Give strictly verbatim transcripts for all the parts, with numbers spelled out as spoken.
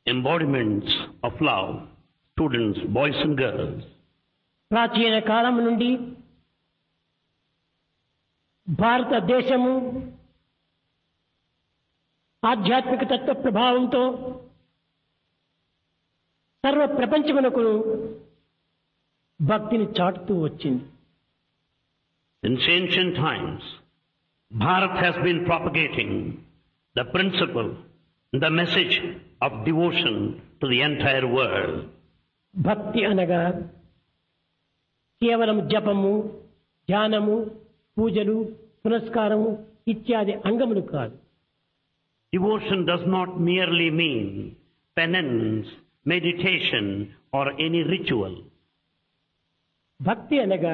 embodiments of love, students, boys and girls. ప్రాచీన కాలం నుండి భారతదేశము ఆధ్యాత్మిక తత్వ ప్రభావంతో సర్వ ప్రపంచమునకు భక్తిని చాటుతూ వచ్చింది. Since ancient times, Bharat has been propagating the principle, the message of devotion to the entire world. భక్తి అనగా కేవలం జపము, ధ్యానము, పూజలు, పునస్కారము ఇత్యాది అంగములు కాదు. Devotion does not merely mean penance, meditation or any ritual. భక్తి అనగా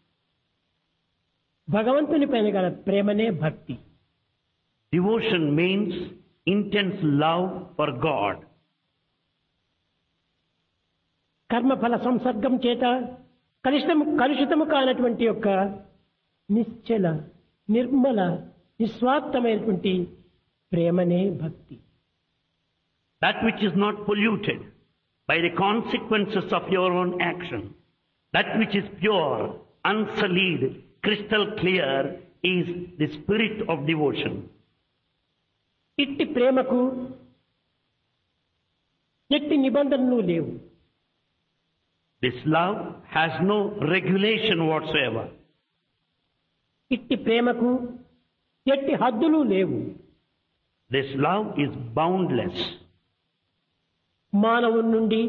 భగవంతుని పైన గల ప్రేమనే భక్తి. Devotion means intense love for God. కర్మఫల సంసర్గం చేత కలుషితము కలుషితము కానటువంటి యొక్క నిశ్చల నిర్మల నిస్వార్థమైనటువంటి ప్రేమనే భక్తి. That which is not polluted by the consequences of your own action, that which is pure, unsullied, crystal clear is the spirit of devotion. ఇట్టి ప్రేమకు ఎట్టి నిబంధనలు లేవు. This love has no regulation whatsoever. ఇట్టి ప్రేమకు ఎట్టి హద్దులు లేవు. This love is boundless. మానవుని నుండి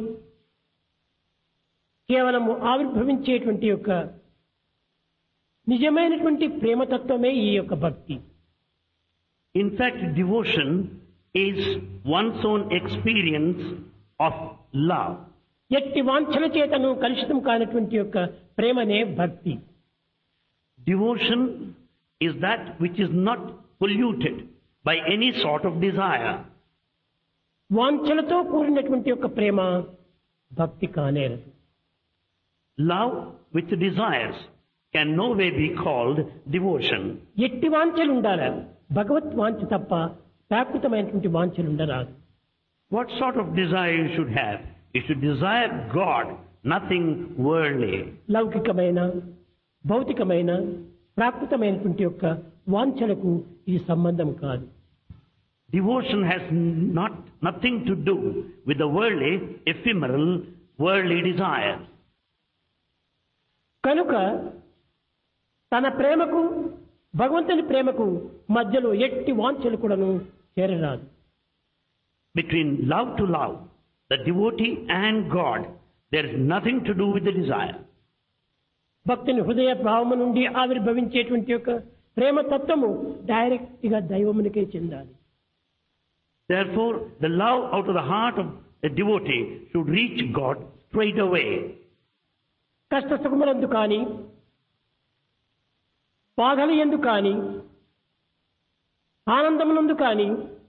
కేవలము ఆవిర్భవించేటువంటి యొక్క నిజమైనటువంటి ప్రేమతత్వమే ఈ యొక్క భక్తి. In fact, devotion is one's own experience of love. ఎట్టి వాంఛల చేతను కలుషితం కానటువంటి యొక్క ప్రేమనే భక్తి. Devotion is that which is not polluted by any sort of desire. వాంఛలతో కూడినటువంటి యొక్క ప్రేమ భక్తి కానేరదు. Love with desires can no way be called devotion. ఎట్టి వాంఛలు ఉండాలి, భగవత్ వాంఛ తప్ప ప్రాకృతమైనటువంటి వాంఛలు ఉండరాదు. What sort of desire you should have? You should desire God, nothing worldly. లౌకికమైన భౌతికమైన ప్రాకృతమైనటువంటి యొక్క వాంఛలకు ఇది సంబంధం కాదు. Devotion has not nothing to do with the worldly, ephemeral, worldly desires. కనుక తన ప్రేమకు భగవంతుని ప్రేమకు మధ్యలో ఎట్టి వాంఛలు కూడాను చేరరాదు. Between love to love, the devotee and God, there is nothing to do with the desire. భక్తుని హృదయ భావము నుండి ఆవిర్భవించేటువంటి యొక్క ప్రేమ తత్వము డైరెక్ట్ గా దైవమునికే చెందాలి. Therefore, the love out of the heart of the devotee should reach God straight away. కష్ట సుఖములందు కానీ బాధలు ఎందు కానీ ఆనందమునందు కానీ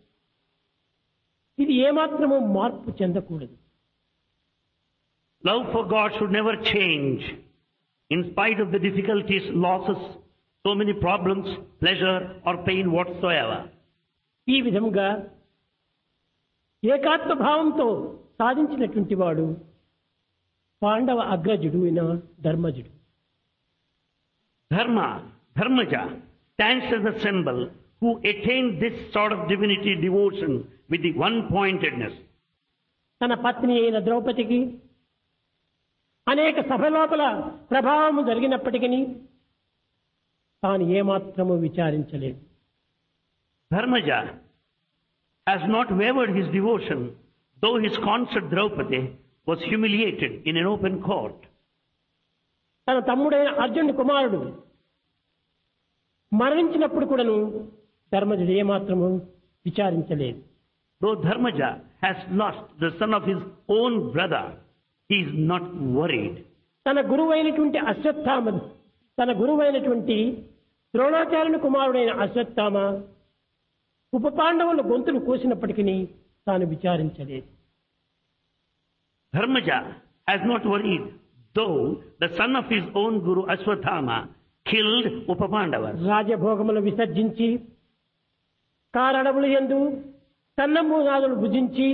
ఇది ఏమాత్రము మార్పు చెందకూడదు. Love for God should never change in spite of the difficulties, losses, so many problems, pleasure or pain whatsoever. ఈ విధంగా ఏకాత్మ భావంతో సాధించినటువంటి వాడు పాండవ అగ్రజుడు అయిన ధర్మజుడు. Dharma, Dharmaja stands as a symbol who attained this sort of divinity devotion with the one-pointedness. తన పత్ని అయిన ద్రౌపదికి అనేక సభలోపల ప్రభావము జరిగినప్పటికీ తాను ఏమాత్రము విచారించలేదు. Dharmaja has not wavered his devotion, though his consort Draupadi was humiliated in an open court. తన తమ్ముడైన అర్జునుడి కుమారుడు మరణించినప్పుడు కూడాను ధర్మజుడు ఏమాత్రము విచారించలేదు. Though Dharmaja has lost the son of his own brother, he is not worried. తన గురువైనటువంటి అశ్వత్థామ తన గురువైనటువంటి ద్రోణాచార్యుని కుమారుడైన అశ్వత్థామ ఉప పాండవుల గొంతులు కోసినప్పటికీ తాను విచారించలేదు. Dharmaja has not worried, though the son of his own guru Ashwatthama killed Upapandavas. రాజభోగములు విసర్జించి కారడవులు యందు కన్నమూనాదులు భుజించి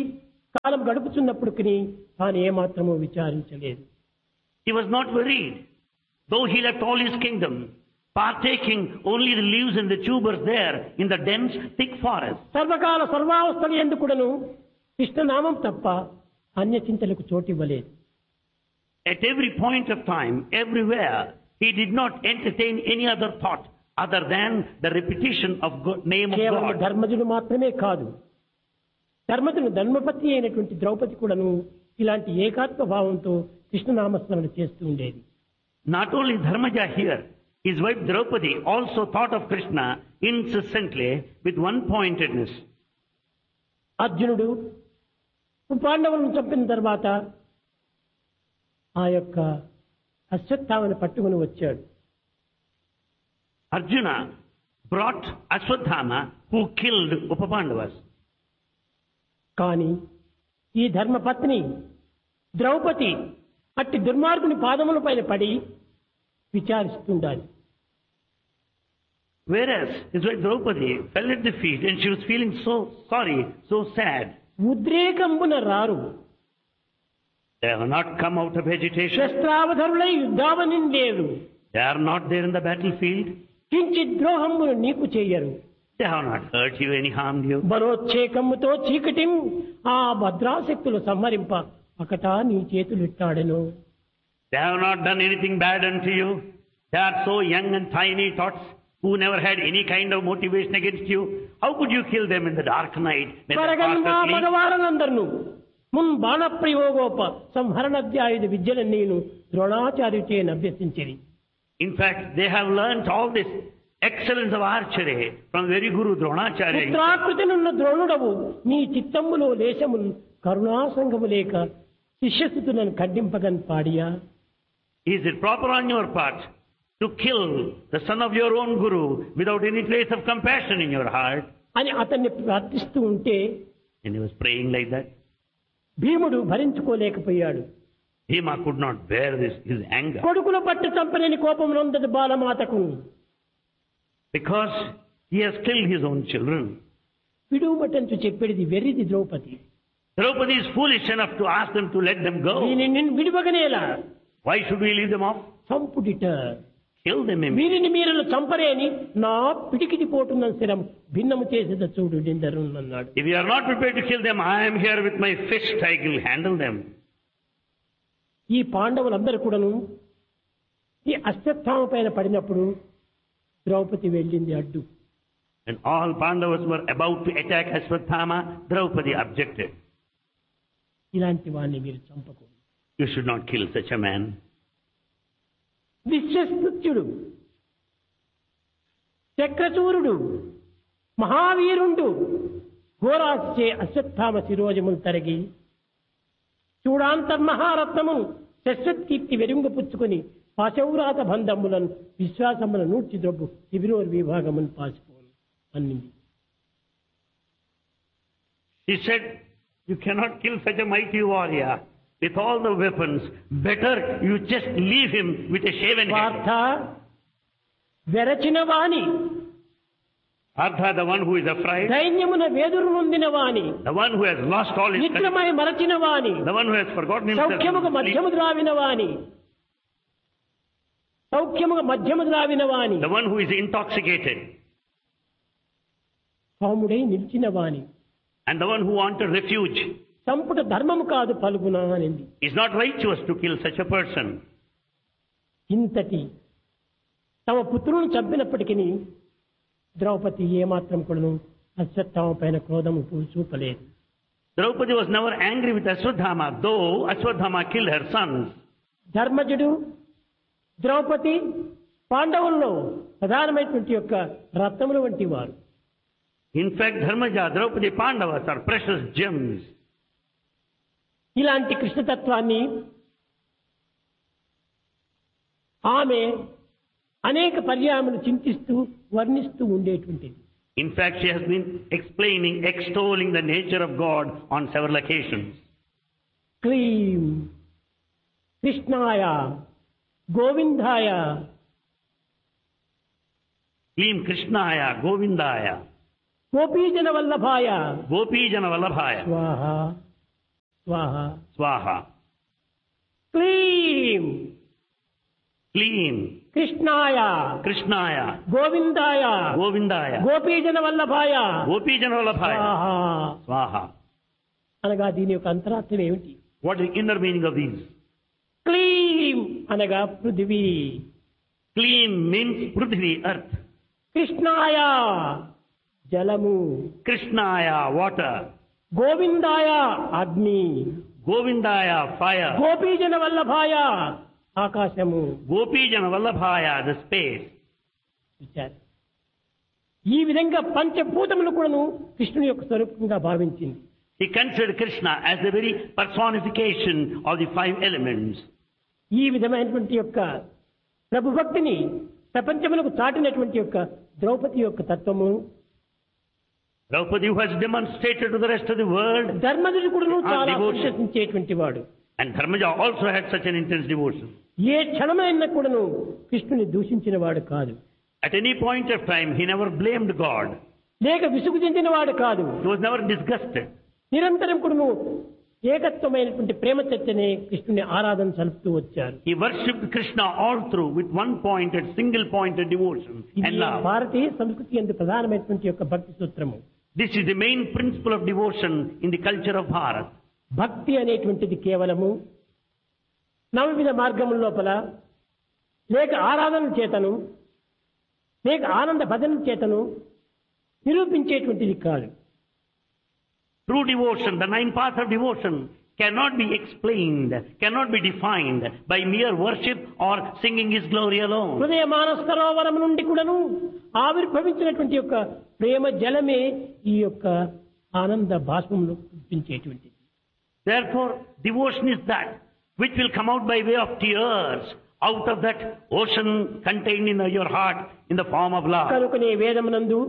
కాలం గడుపుతున్నప్పటికీ తాను ఏమాత్రమూ విచారించలేదు. He was not worried. Though he left all his kingdom, partaking only the leaves and the tubers there in the dense, thick forest. సర్వకాల సర్వావస్థలు ఎందుకుడను కృష్ణనామం తప్ప అన్య చింతలకు చోటివ్వలేదు. At every point of time, everywhere, he did not entertain any other thought other than the repetition of God, name of కేవలం God. ధర్మజుడు మాత్రమే కాదు, ధర్మజుడు ధర్మపతి అయినటువంటి ద్రౌపది కూడాను ఇలాంటి ఏకాత్మ భావంతో కృష్ణనామస్మరణ చేస్తూ ఉండేది. Not only Dharmaja here, his wife Draupadi also thought of Krishna incessantly with one-pointedness. అర్జునుడు పాండవులను చంపిన తర్వాత ఆ యొక్క అశ్వత్థామని పట్టుకుని వచ్చాడు. Arjuna brought Ashwadhama who killed Upapandavas. కానీ ఈ ధర్మపత్ని ద్రౌపది అట్టి దుర్మార్గుని పాదముల పైన పడి విచారిస్తుండాలి. Whereas his wife Draupadi fell at the feet and she was feeling so sorry, so sad. ఉద్రేకంబున రారు, They have not come out of agitation. శస్త్రావధరులై యుద్ధావనిందేరు, They are not there in the battlefield. కించిత్ ద్రోహమును నీకు చెయ్యరు. They have not hurt you, any harmed you. బలోచ్చేకముతో చీకటిం ఆ భద్రాశక్తులు సంహరింప ఒకటా నీ చేతులు ఇట్టాడెను. They have not done anything bad unto you. They are so young and tiny tots who never had any kind of motivation against you. How could you kill them in the dark night when they కరగన్ fast మా asleep? మగవారనందర్ను మున్ బాణప్రయోగోప సంహరణధ్యాయుధ విద్యను నేను ద్రోణాచార్యుచే అభ్యసించిరి. In fact, they have learnt all this excellence of archery from very Guru Dronacharya. పుత్రాకృతినున్న ద్రోణుడవు నీ చిత్తములో లేశమున్ కరుణాసంగము లేక శిష్యస్థితులను ఖండింపగన్ పాడియా. Is it proper on your part to kill the son of your own Guru without any trace of compassion in your heart? అని అతన్ని ప్రార్థిస్తూ ఉంటే And he was praying like that. భీముడు భరించుకోలేకపోయాడు. Bhima could not bear this, his anger. కొడుకుల పట్టు చంపలేని కోపం నొందది బాలమాతకు. Because he has killed his own children. విడువటంచు చెప్పేది వెర్రిది Draupadi. Draupadi is foolish enough to ask them to let them go. వీరిని నిన్ను విడివగనేలా, Why should we leave them off? చంపుడిట. Kill them immediately. వీరిని మీరలు చంపరేని నా పిడికిటి పోటున్న శిరం భిన్నము చేసేద చూడు నిందరు అన్నాడు. If you are not prepared to kill them, I am here with my fist, I will handle them. ఈ పాండవులందరూ కూడాను ఈ అశ్వత్థామ పైన పడినప్పుడు ద్రౌపది వెళ్ళింది అడ్డు. And all Pandavas were about to attack Ashwadhama. Draupadi objected. ఇలాంటి వాడిని మీరు చంపకూడదు. You should not kill such a man. విశ్వస్తుత్యుడు, చక్రచూరుడు, మహావీరుండు ఘోరాచే Ashwatthama శిరోజములు తరిగి చూడాంతర్మహారత్నము శశ్వత్కీర్తి వెరుంగు పుచ్చుకొని పాశౌరాత బంధములను విశ్వాసముల నూర్చి ద్రొబ్బు శిబిరోర్ విభాగమును పాసిపోను అన్నింది. He said, you cannot kill such a mighty warrior with all the weapons. Better you just leave him with a shaven head. వార్త వెరచిన వాణి, Artha, the one who is afraid, దైన్యమున వేదురు నొందిన వాణి, the one who has lost all his control, నిద్రమై మరచిన వాణి, the one who has forgotten himself, సౌఖ్యముగ మధ్యము ద్రావిన Vani, సౌఖ్యముగ మధ్యము ద్రావిన Vani, the one who is intoxicated, సౌముడై నిలిచిన వాణి, and the one who wanted refuge. చంపుట ధర్మము కాదు పలుగునా అనింది. It's not righteous to kill such a person. ఇంతటి తమ పుత్రులను చంపినప్పటికీ ద్రౌపది ఏమాత్రం కూడాను అశ్వత్థామ పైన క్రోధము చూపలేదు. Draupadi was never angry with Ashwadhama, though Ashwadhama killed her sons. ధర్మజుడు, Draupadi పాండవుల్లో ప్రధానమైనటువంటి యొక్క రత్నములు వంటి వారు. In fact, Dharmaja, Draupadi, Pandavas are precious gems. ఇలాంటి కృష్ణతత్వాన్ని ఆమె అనేక పర్యాయములు చింతిస్తూ వర్ణిస్తూ ఉండేటువంటిది. In fact, she has been explaining, extolling the nature of God on several occasions. క్లీం కృష్ణాయ గోవిందాయ Klim Krishnaya, Govindaya, గోపీజన వల్లభాయ Gopijana Vallabhaya, స్వాహ. స్వాహ. Swaha. క్లీం Clean. కృష్ణాయ Krishnaya. గోవిందాయ Govindaya. గోపీజన వల్లభాయ Gopi Janvalabhaya. స్వాహ. Swaha. అనగా దీని యొక్క అంతరార్థం ఏమిటి? What is the inner meaning of these? క్లీం అనగా పృథివీ, Clean means Prithvi, earth. కృష్ణాయ జలము, Krishnaya, water. గోవిందాయ అగ్ని, Govindaya, fire. గోపీజన వల్లభాయ ఆకాశము. Gopi Janvalabhaya, the space. విచారం. ఈ విధంగా పంచభూతములు కూడాను కృష్ణుని యొక్క స్వరూపంగా భావించింది. He considered Krishna as the very personification of the five elements. ఈ విధమైనటువంటి యొక్క ప్రభు భక్తిని ప్రపంచములకు చాటినటువంటి యొక్క ద్రౌపది యొక్క తత్వము, Draupadi, who has demonstrated to the rest of the world, ధర్మజుడు కూడాను Ah, చాలా devotion. ప్రశంసించేటువంటి వాడు. and Dharmaja also had such an intense devotion. ఏ క్షణమైనా కూడాను కృష్ణుని దూషించిన వాడు కాదు, At any point of time, he never blamed God. లేక విసుగు చెందిన వాడు కాదు. He was never disgusted. నిరంతరం కూడాను ఏకత్వమైనటువంటి ప్రేమ చర్చనే కృష్ణుని ఆరాధన సలుపుతూ వచ్చారు. He worshipped Krishna all through with one-pointed, single-pointed devotion ఇది and love. భారతీయ సంస్కృతి యందు ప్రధానమైనటువంటి యొక్క భక్తి సూత్రము. This is the main principle of devotion in the culture of Bharat. భక్తి అనేటువంటిది కేవలము నవవిధ మార్గముల లోపల లేక ఆరాధన చేతను లేక ఆనంద భజన చేతను నిరూపించేటువంటిది కాదు. True devotion, the nine paths of devotion, cannot be explained, cannot be defined by mere worship or singing His glory alone. హృదయ మానస సరోవరం నుండి కూడాను ఆవిర్భవించినటువంటి యొక్క ప్రేమ జలమే ఈ యొక్క ఆనంద బాష్పమును కురిపించేటువంటిది. Therefore, devotion is that which will come out by way of tears out of that ocean contained in your heart in the form of love. కనుకనే వేదమునందు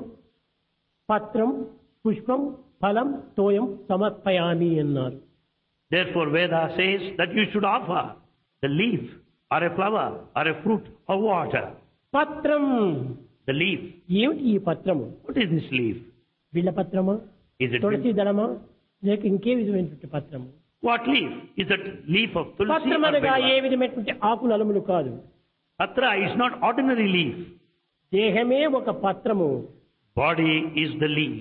పత్రం పుష్పం ఫలం తోయం సమర్పయామి అన్నారు. Therefore, Veda says that you should offer the leaf or a flower or a fruit or water. పత్రం The leaf. ఏమిటి ఈ పత్రము? What is this leaf? బిళ్ళ పత్రమా, Is it తులసి దళమా, లేక ఇంకే విధమైనటువంటి పత్రము? what leaf? Is it leaf of tulsi పత్రం or అనగా ఏ bilwa? విధమైనటువంటి ఆకులు అలములు కాదు. Patra is not ordinary leaf. దేహమే ఒక పత్రము. Body is the leaf.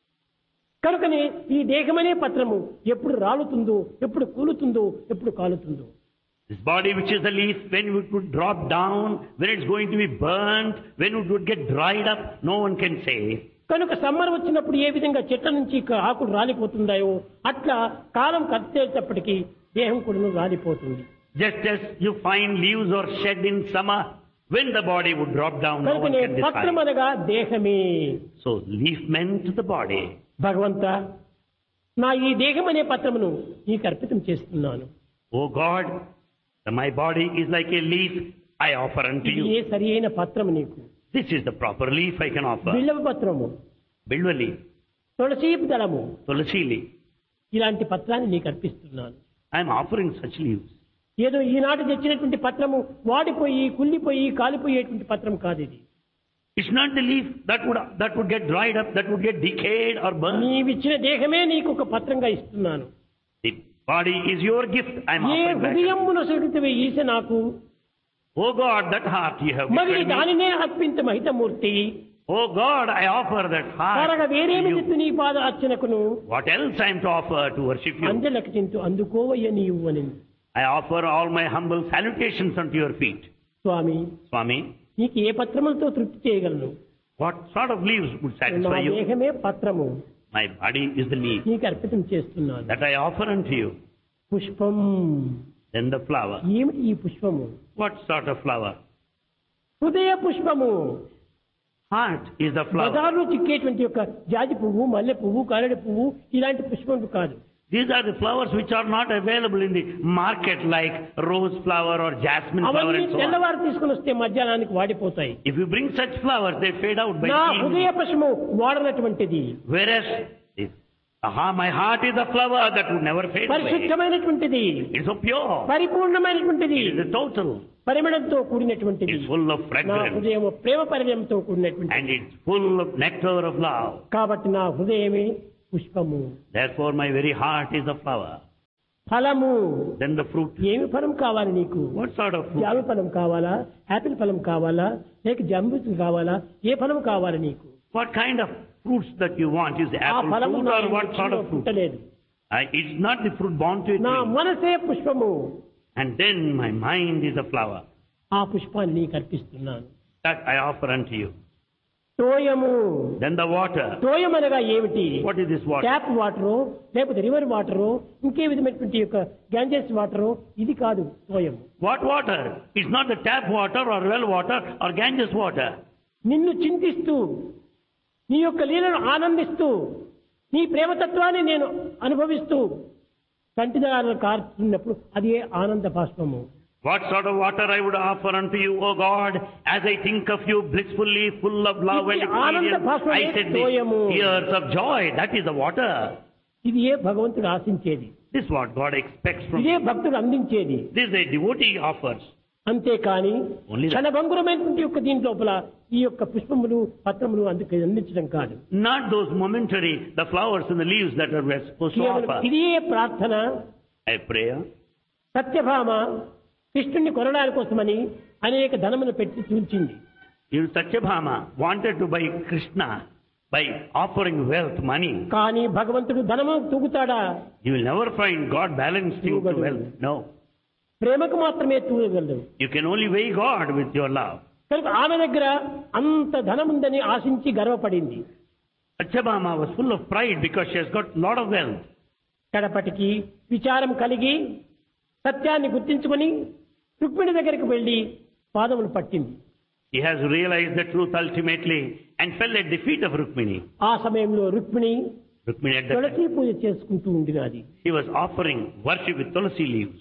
కనుకనే ఈ దేహమనే పత్రము ఎప్పుడు రాలుతుందో, ఎప్పుడు కూలుతుందో, ఎప్పుడు కాలుతుందో. This body which is the leaf, when it would drop down, when it's going to be burnt, when it would get dried up, no one can say. కనుక summer వచ్చినప్పుడు ఏ విధంగా చెట్ల నుంచి ఇక ఆకులు రాలిపోతుందాయో అట్లా కాలం కట్టేటప్పటికి దేహం కూడా రాలిపోతుంది. Just as you find leaves are shed in summer, when the body would drop down, no one కనుకనే can పత్రం decide. అనగా దేహమే. So leaf meant the body. భగవంత, నా ఈ దేహం అనే పత్రమును నీకు అర్పితం చేస్తున్నాను. Oh God, my body is like a leaf I offer unto ఇది ఏ you. సరి అయిన పత్రము నీకు? This is the proper leaf I can offer. బిల్వ పత్రము, Bilwa leaf, తులసీపు దళము, tulsi leaf. ఇలాంటి పత్రాన్ని నీకు అర్పిస్తున్నాను. I am offering such leaves. ఏదో ఈనాటి తెచ్చినటువంటి పత్రము వాడిపోయి కుళ్ళిపోయి కాలిపోయేటువంటి పత్రం కాదు ఇది. It's not the leaf that would that would get dried up, that would get decayed or burned. నీవిచ్చిన దేహమే నీకు ఒక పత్రంగా ఇస్తున్నాను. The body is your gift. I am A offering back. హృదయమును సృగితివే ఈశ నాకు, Oh God, that heart you have మరి given me. దానినే అర్పింత మహితమూర్తి. Oh God, I offer that heart కరగ to వేరేమి you. చిత్తు నీ పాద అర్చనకును What else I am to offer to worship you? అంజలకు Chintu అందుకోవయ్య నీవు అని. I offer all my humble salutations unto your feet. Swamy, Swami, నీకు ఏ పత్రములతో తృప్తి చేయగలను? what sort of leaves would నా satisfy you? దేహమే పత్రము, My body is the leaf నీకు అర్పితం చేస్తున్నాను. that I offer unto you. పుష్పం, Then the flower. ఏమిటి ఈ పుష్పము? What sort of flower? హృదయ పుష్పము. Heart is the flower. బజార్లో చిక్కేటువంటి యొక్క జాజి పువ్వు, మల్లె పువ్వు, కారడి పువ్వు ఇలాంటి పుష్పములు కాదు. These are the flowers which are not available in the market like rose flower or jasmine flower అవన్నీ and so on. తెల్లవారు తీసుకుని వస్తే మధ్యాహ్నానికి వాడిపోతాయి. If you bring such flowers, they fade out by నా evening. హృదయ పుష్పము వాడనటువంటిది, Whereas, this, aha, my heart is a flower that would never fade away. పరిశుద్ధమైనటువంటిది, It's so pure. పరిపూర్ణమైనటువంటిది, It is a total. పరిమళంతో కూడినటువంటిది. It's full of నా fragrance. హృదయం ప్రేమ పరిమళంతో కూడినటువంటిది. And it's full of nectar of love. కాబట్టి నా హృదయమే పుష్పము. Therefore, my very heart is a flower. ఫలము. Then the fruit. ఏమి ఫలం కావాలి నీకు? What sort of fruit? జామ ఫలం కావాలా, యాపిల్ ఫలం కావాలా, లేక జంబూసు కావాలా, ఏ ఫలం కావాలి నీకు? What kind of fruits that you want? Is the ఆ apple ఫలము fruit నా or what sort of fruit? పుట్టలేదు. I, it's not the fruit born to a నా tree. మనసే పుష్పము. And then my mind is a flower. ఆ పుష్పాన్ని నీకు అర్పిస్తున్నాను. That I offer unto you. తోయము. Then the water. తోయం అనగా ఏమిటి? What is this water? Tap water, లేకపోతే రివర్ వాటరు, ఇంకే విధమైనటువంటి యొక్క గ్యాంజెస్ వాటరు, ఇది కాదు తోయం. What water? It's not the tap water or well water or Ganges water. నిన్ను చింతిస్తూ, నీ యొక్క లీలను ఆనందిస్తూ, నీ ప్రేమతత్వాన్ని నేను అనుభవిస్తూ కంటిదారులు కారుతున్నప్పుడు అది ఏ ఆనంద బాష్పము. What sort of water I would offer unto you, O God, as I think of you blissfully, full of love and experience. I said the tears of joy, that is the water. ఇది ఏ భగవంతుడు ఆశించేది. This is what God expects from ఇదే you. భక్తుడు అందించేది. This is a devotee offers. అంతేకాని Only that. క్షణభంగురమైనటువంటి యొక్క దీని లోపల ఈ యొక్క పుష్పములు పత్రములు అందుకు అందించడం కాదు. Not those momentary, the flowers and the leaves that are we are supposed to కేవలం offer. ఇదే ప్రార్థన. A prayer. సత్యభామ కృష్ణుని కొనడానికి కోసమని అనేక ధనమును పెట్టి చూచింది. You Satyabhama wanted to buy Krishna by offering wealth, money. కానీ భగవంతుడు ధనము తూగుతాడా? You will never find God balancing to wealth. No. ప్రేమకు మాత్రమే తూగలడు. You can only weigh God with your love. కనుక ఆమె దగ్గర అంత ధనముందని ఆశించి గర్వపడింది. Satyabhama was full of pride because she has got a lot of wealth. కడపటికి విచారం కలిగి సత్యాన్ని గుర్తించుకొని రుక్మిణి దగ్గరికి వెళ్లి పాదములు పట్టింది. He has realized the truth ultimately and fell at the feet of Rukmini. ఆ సమయంలో Rukmini Rukmini at that Tulasi time, పూజ చేసుకుంటూ ఉండినది. he was offering worship with tulsi leaves.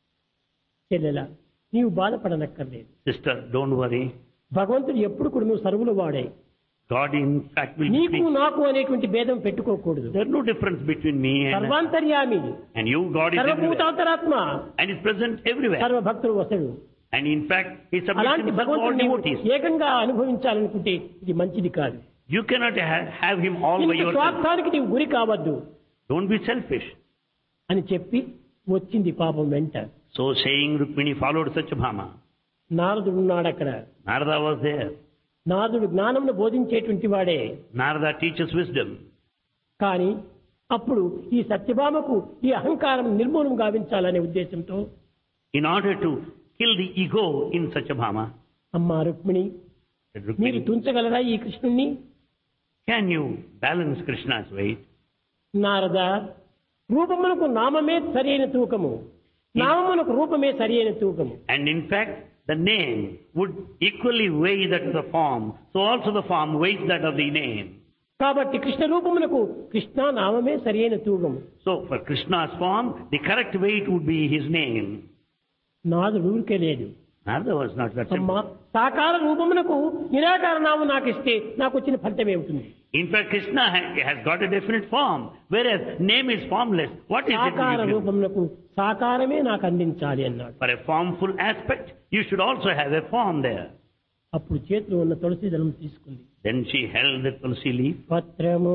చెల్లెల, నీవు బాధపడనక్కర్లేదు. Sister, don't worry. భగవంతుడు ఎప్పుడు కూడా నువ్వు సర్వులు వాడే. God in fact will నీకు speak. నాకు అనేటువంటి భేదం పెట్టుకోకూడదు. There's no difference between me and, సర్వాంతర్యామి, and you. God is everywhere సర్వభూతాంతరాత్మ, and is present everywhere. సర్వభక్తుడు వసడు. And in fact, he submits అలాంటి himself to all భగవంతుడిని devotees. ఏకంగా అనుభవించాలనుకుంటే ఇది మంచిది కాదు. You cannot ha- have him all by ఇంత yourself. స్వార్థానికి నీవు గురి కావద్దు Don't be selfish. అని చెప్పి వచ్చింది పాపం వెంట. So saying, Rukmini followed Satyabhama. నారదుడు ఉన్నాడు అక్కడ. Narada was there. నారదుడు జ్ఞానమును బోధించేటువంటి వాడే. Narada teaches wisdom. కానీ అప్పుడు ఈ సత్యభామకు ఈ అహంకారం నిర్మూలన గావించాలనే ఉద్దేశంతో In order to kill the ego in Satyabhama, అమ్మా రుక్మిణి, said మీరు Rukmini, తుంచగలరా ఈ కృష్ణుణ్ణి? can you balance Krishna's weight? Narada, రూపమునకు నామమే సరి అయిన తూకము, నామమునకు రూపమే సరి అయిన తూకము. And in fact, the name would equally weigh that of the form. So also the form weighs that of the name. కాబట్టి కృష్ణ రూపమునకు కృష్ణ నామమే సరి అయిన తూకము. So for Krishna's form, the correct weight would be his name. నాదుడు ఊరికే లేదు. Narada was not that అమ్మా, simple. సాకార రూపమునకు నిరాకార నామం నాకు ఇస్తే నాకు వచ్చిన ఫలితం ఏమిటి? In fact, Krishna ha- has got a definite form, whereas name is formless. What is it? సాకార you give? రూపమునకు సాకారమే నాకు అందించాలి అన్నాడు. For a formful aspect, you should also have a form there. అప్పుడు చేతిలో ఉన్న తులసి దళం తీసుకుంది. Then she held the tulsi leaf, పత్రము,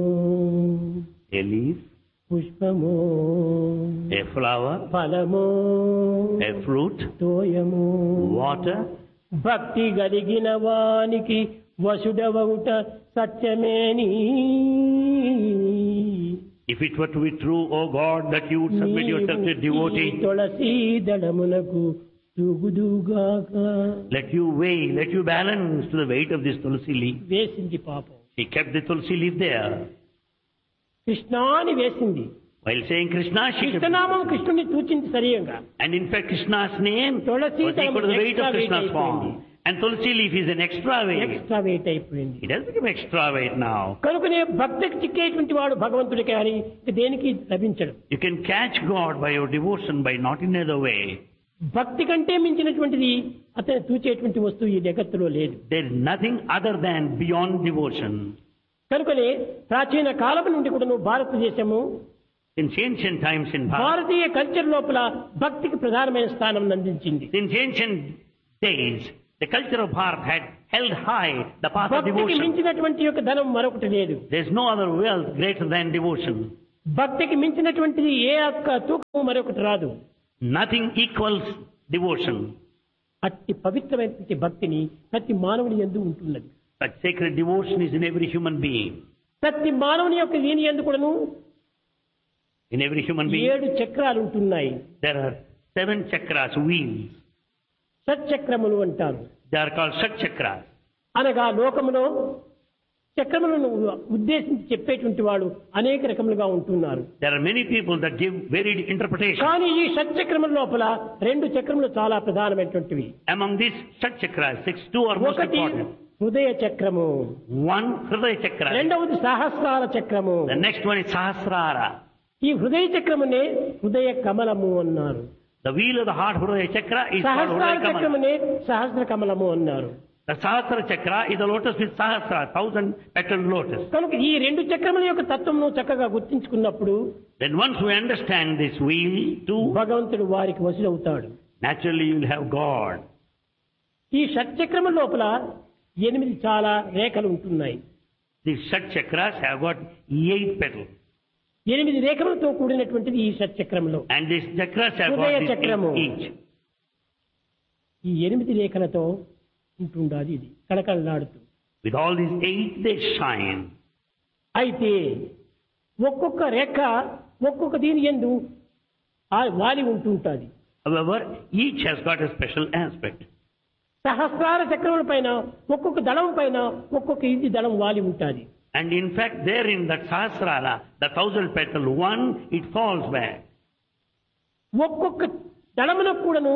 a leaf, పుష్పము, a flower, ఫలము, a fruit, తోయము, water. భక్తి కలిగిన వానికి వసుడవవుట సత్యమేని. If it were to be true, O God, that you would submit yourself to a devotee, Tulasi దళమునకు తూగుదుగాక. let you weigh, let you balance to the weight of this tulsi leaf. వేసింది పాపం. She kept the tulsi leaf there. కృష్ణాని వేసింది. While saying Krishna, she kept కృష్ణనామం కృష్ణుని తూచింది సరియంగా. And in fact, Krishna's name was Tulasi equal to the weight of extra weight Krishna's form. అయిపోయింది. And tulsi leaf is an extra weight. Extra wait అయిపోయింది. It has become extra weight now. కనుకనే భక్తికి చిక్కేటువంటి వాడు భగవంతుడికి అని ఇక దేనికి లభించడు. You can catch God by your devotion, by not in other way. భక్తి కంటే మించినటువంటిది అతను తూచేటువంటి వస్తువు ఈ జగత్తులో లేదు. There is nothing other than beyond devotion. కనుకనే ప్రాచీన కాలం నుండి కూడా నువ్వు భారతదేశము Since ancient times in Bharat, Bharatiya culture లోపల భక్తికి ప్రధానమైన స్థానం అందించింది. since ancient days, the culture of Bharat had held high the path of భక్తికి devotion. మించినటువంటి యొక్క ధనం మరొకటి లేదు. There is no other wealth greater than devotion. భక్తికి మించినటువంటిది ఏ ఒక్క తూకము మరొకటి రాదు. Nothing equals devotion. అట్టి పవిత్రమైనటువంటి భక్తిని ప్రతి మానవుని యందు ఉంటున్నది. Such sacred devotion is in every human being. ప్రతి మానవుని యొక్క దీని యందు కూడాను In every human being ఏడు చక్రాలు ఉంటున్నాయి. there are seven chakras, wheels. షట్చక్రములు అంటారు. They are called Shat chakras. అనగా లోకములో చక్రములను ఉద్దేశించి చెప్పేటువంటి వాడు అనేక రకములుగా ఉంటున్నారు. There are many people that give varied interpretations. కానీ ఈ షట్చక్రముల లోపల రెండు చక్రములు చాలా ప్రధానమైనటువంటివి. Among these Shat chakras, six, two are most ఒకటి important. హృదయ చక్రము, One, Hridaya chakra. రెండవది సహస్రార చక్రము. The next one is Sahasrara. ఈ హృదయ చక్రమునే హృదయ కమలము అన్నారు. The wheel of the heart, Hridaya chakra, is called సహస్రార Hridaya Kamala. చక్రమునే సహస్ర కమలము అన్నారు. The Sahasra chakra is the lotus with Sahasra, thousand petaled lotus. కనుక ఈ రెండు చక్రముల యొక్క తత్వమును చక్కగా గుర్తించుకున్నప్పుడు Then once we understand this wheel too, భగవంతుడు వారికి వశులవుతాడు. naturally you will have God. ఈ షట్చక్రముల లోపల ఎనిమిది చాలా రేఖలు ఉంటున్నాయి. These Shat chakras have got eight petals. ఎనిమిది రేఖలతో కూడినటువంటిది ఈ షట్చక్రములో. And these chakras have హృదయ got these చక్రము. eight each. ఈ ఎనిమిది రేఖలతో ఉంటుండాలి ఇది కళకళలాడుతూ. With all these eight, they shine. అయితే ఒక్కొక్క రేఖ ఒక్కొక్క దీని యందు ఆ వాలి ఉంటుంటుంది. However, each has got a special aspect. సహస్రార చక్రముల పైన ఒక్కొక్క దళం పైన ఒక్కొక్క ఇది దళం వాలి ఉంటుంది. And in fact, there in that Sahasrara, the thousand petal one, it falls back. ఒక్కొక్క దళములకు కూడాను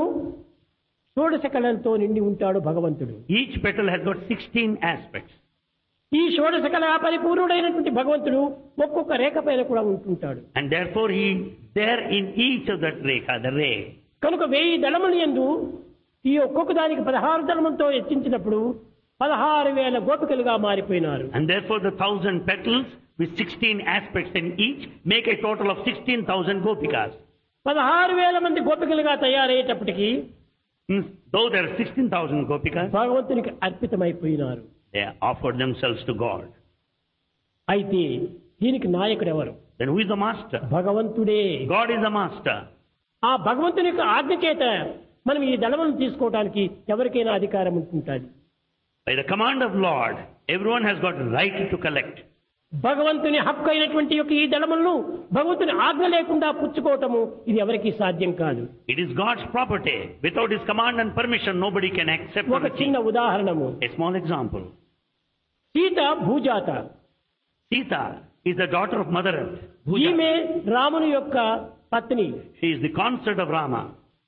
షోడశ కళలతో నిండి ఉంటాడు భగవంతుడు. Each petal has got sixteen aspects. ఈ షోడశ కళ పరిపూర్ణుడైనటువంటి భగవంతుడు ఒక్కొక్క రేఖ పైన కూడా ఉంటుంటాడు. And therefore, he there in each of that rekha, the ray. కనుక వెయ్యి దళముల యందు ఈ ఒక్కొక్క దానికి పదహారు దళములతో హెచ్చించినప్పుడు పదహారు వేల గోపికలుగా మారిపోయినారు. And therefore, the thousand petals with sixteen aspects in each make a total of sixteen thousand gopikas. పదహారు వేల మంది గోపికలుగా తయారయ్యేటప్పటికి Though there are sixteen thousand gopikas, భగవంతునికి అర్పితమైపోయినారు. they offered themselves to God. అయితే దీనికి నాయకుడు ఎవరు? Then who is the master? భగవంతుడే. God is the master. ఆ భగవంతుని యొక్క ఆజ్ఞ చేత మనం ఈ దళములను తీసుకోవడానికి ఎవరికైనా అధికారం ఉంటుంటుంది. By the command of Lord, everyone has got right to collect. భగవంతుని హక్కు అయినటువంటి యొక్క ఈ దళములను భగవంతుని ఆజ్ఞ లేకుండా పుచ్చుకోవటము ఇది ఎవరికీ సాధ్యం కాదు. It is God's property. Without His command and permission, nobody can accept ఒక or చిన్న receive. ఉదాహరణము. A small example. Sita భూజాత. Sita is the daughter of Mother Earth. Bhuja. ఈమె రాముని యొక్క పత్ని. She is the consort of Rama.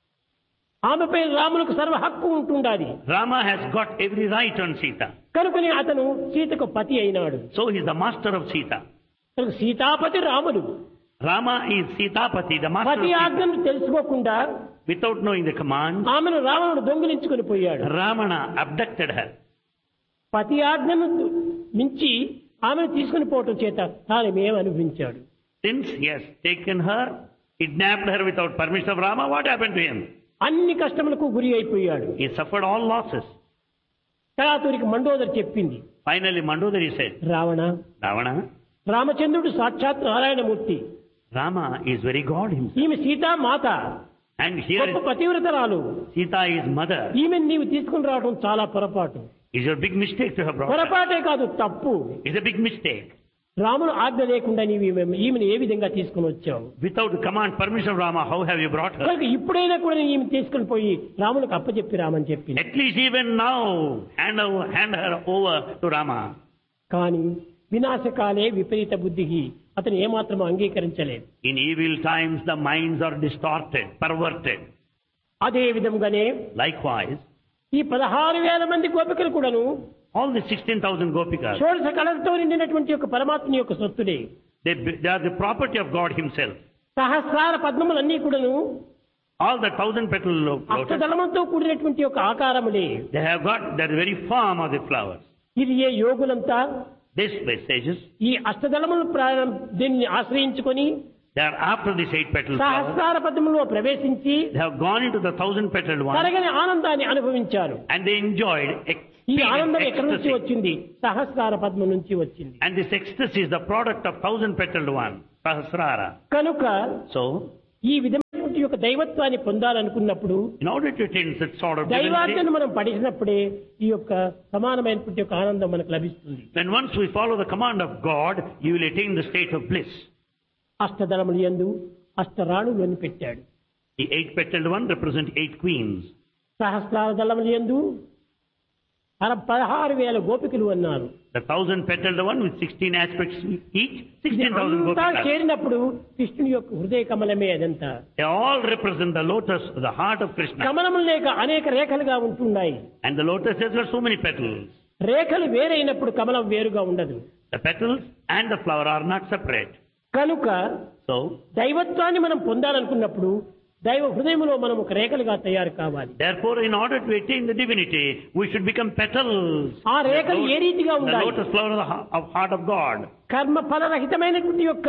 ఆమెపై రామునికి సర్వ హక్కు ఉంటుండాలి. Rama has got every right on Sita. కనుకని అతను సీతకు పతి అయినాడు. So he is the master of Sita. కనుక సీతాపతి రాముడు. Rama is Sitapati, the master of పతి Sita. ఆజ్ఞను తెలుసుకోకుండా Without knowing the command, ఆమెను రావణుడు దొంగిలించుకుని పోయాడు. Ravana abducted her. పతి ఆజ్ఞను మించి ఆమెను తీసుకుని పోవటం చేత తాను ఏం అనుభవించాడు. Since he has taken her, kidnapped her without permission of Rama, what happened to him? అన్ని కష్టములకు గురి అయిపోయాడు. He suffered all losses. తరాతురికి Mandodari చెప్పింది. Finally, Mandodari said, Ravana, Ravana, రామచంద్రుడు సాక్షాత్ Narayanamurthy. Rama is very God himself. ఈమె సీతా మాత, And here గొప్ప is పతివ్రతరాలు. Sita is mother. ఈమెను నీవు తీసుకుని రావడం చాలా పొరపాటు. It's a big mistake to have brought her. పొరపాటే కాదు, తప్పు. It's a big mistake. రాముడు ఆజ్ఞ లేకుండా నీవు ఈమె- ఈమెను ఏ విధంగా తీసుకుని వచ్చావు? Without the command, permission of Rama, how have you brought her? కనుక ఇప్పుడైనా కూడా నేను ఈమె తీసుకుని పోయి రామునికి అప్పచెప్పి రామని చెప్పింది. At least even now, hand, over, hand her over to Rama. కానీ వినాశకాలే విపరీత బుద్ధికి అతను ఏమాత్రం అంగీకరించలేదు. In evil times, the minds are distorted, perverted. అదే విధంగానే Likewise, ఈ పదహారు వేల మంది గోపికలు కూడాను all the sixteen thousand gopikas, షోడశ కళలతో నిండినటువంటి యొక్క పరమాత్మ యొక్క సొత్తుడే. they, they are the property of God himself. సహస్రార పద్మములన్నీ కూడాను All the thousand petal lo- lotus, అష్టదళమంతో కూడినటువంటి యొక్క ఆకారములే. they have got the very form of the flowers. ఇది ఏ యోగులంతా These messages, ఈ అష్టదళములు ప్రాణం దీన్ని ఆశ్రయించుకొని they are after this eight petal flower. సహస్రార పద్మములో ప్రవేశించి They have gone into the thousand petaled one తరగని ఆనందాన్ని అనుభవించారు. and they enjoyed ఈ ఆనందం ఎక్కడి నుంచి ecstasy. వచ్చింది? సహస్రార పద్మ నుంచి వచ్చింది. And this ecstasy is the product of thousand petaled one. Sahasrara. కనుక So, ఈ విధమైనటువంటి యొక్క దైవత్వాన్ని పొందాలనుకున్నప్పుడు in order to attain such sort of divinity, దైవాజ్ఞను మనం పఠించినప్పుడే ఈ యొక్క సమానమైనటువంటి యొక్క ఆనందం మనకు లభిస్తుంది. then once we follow the command of God, you will attain the state of bliss. అష్టదళములు యందు అష్టరాణులు అని పెట్టాడు. The eight-petaled one represent eight queens. సహస్రార దళములు యందు అర పదహారు వేల గోపికలు అన్నారు. The thousand-petaled one with sixteen aspects each, sixteen thousand అంతా gopikas. చేరినప్పుడు కృష్ణుని యొక్క హృదయ కమలమే అదంతా. They all represent the lotus, the heart of Krishna. కమలములు లేక అనేక రేఖలుగా ఉంటున్నాయి. And the lotus has got so many petals. రేఖలు వేరైనప్పుడు కమలం వేరుగా ఉండదు. The petals and the flower are not separate. కనుక So, దైవత్వాన్ని మనం పొందాలనుకున్నప్పుడు దైవ హృదయంలో మనం ఒక రేఖలుగా తయారు కావాలి. therefore, in order to attain the divinity, we should become petals. ఆ రేఖలు ఏ రీతిగా The ఉండాలి? lotus flower of the ha- of heart of God. కర్మ ఫలరహితమైనటువంటి యొక్క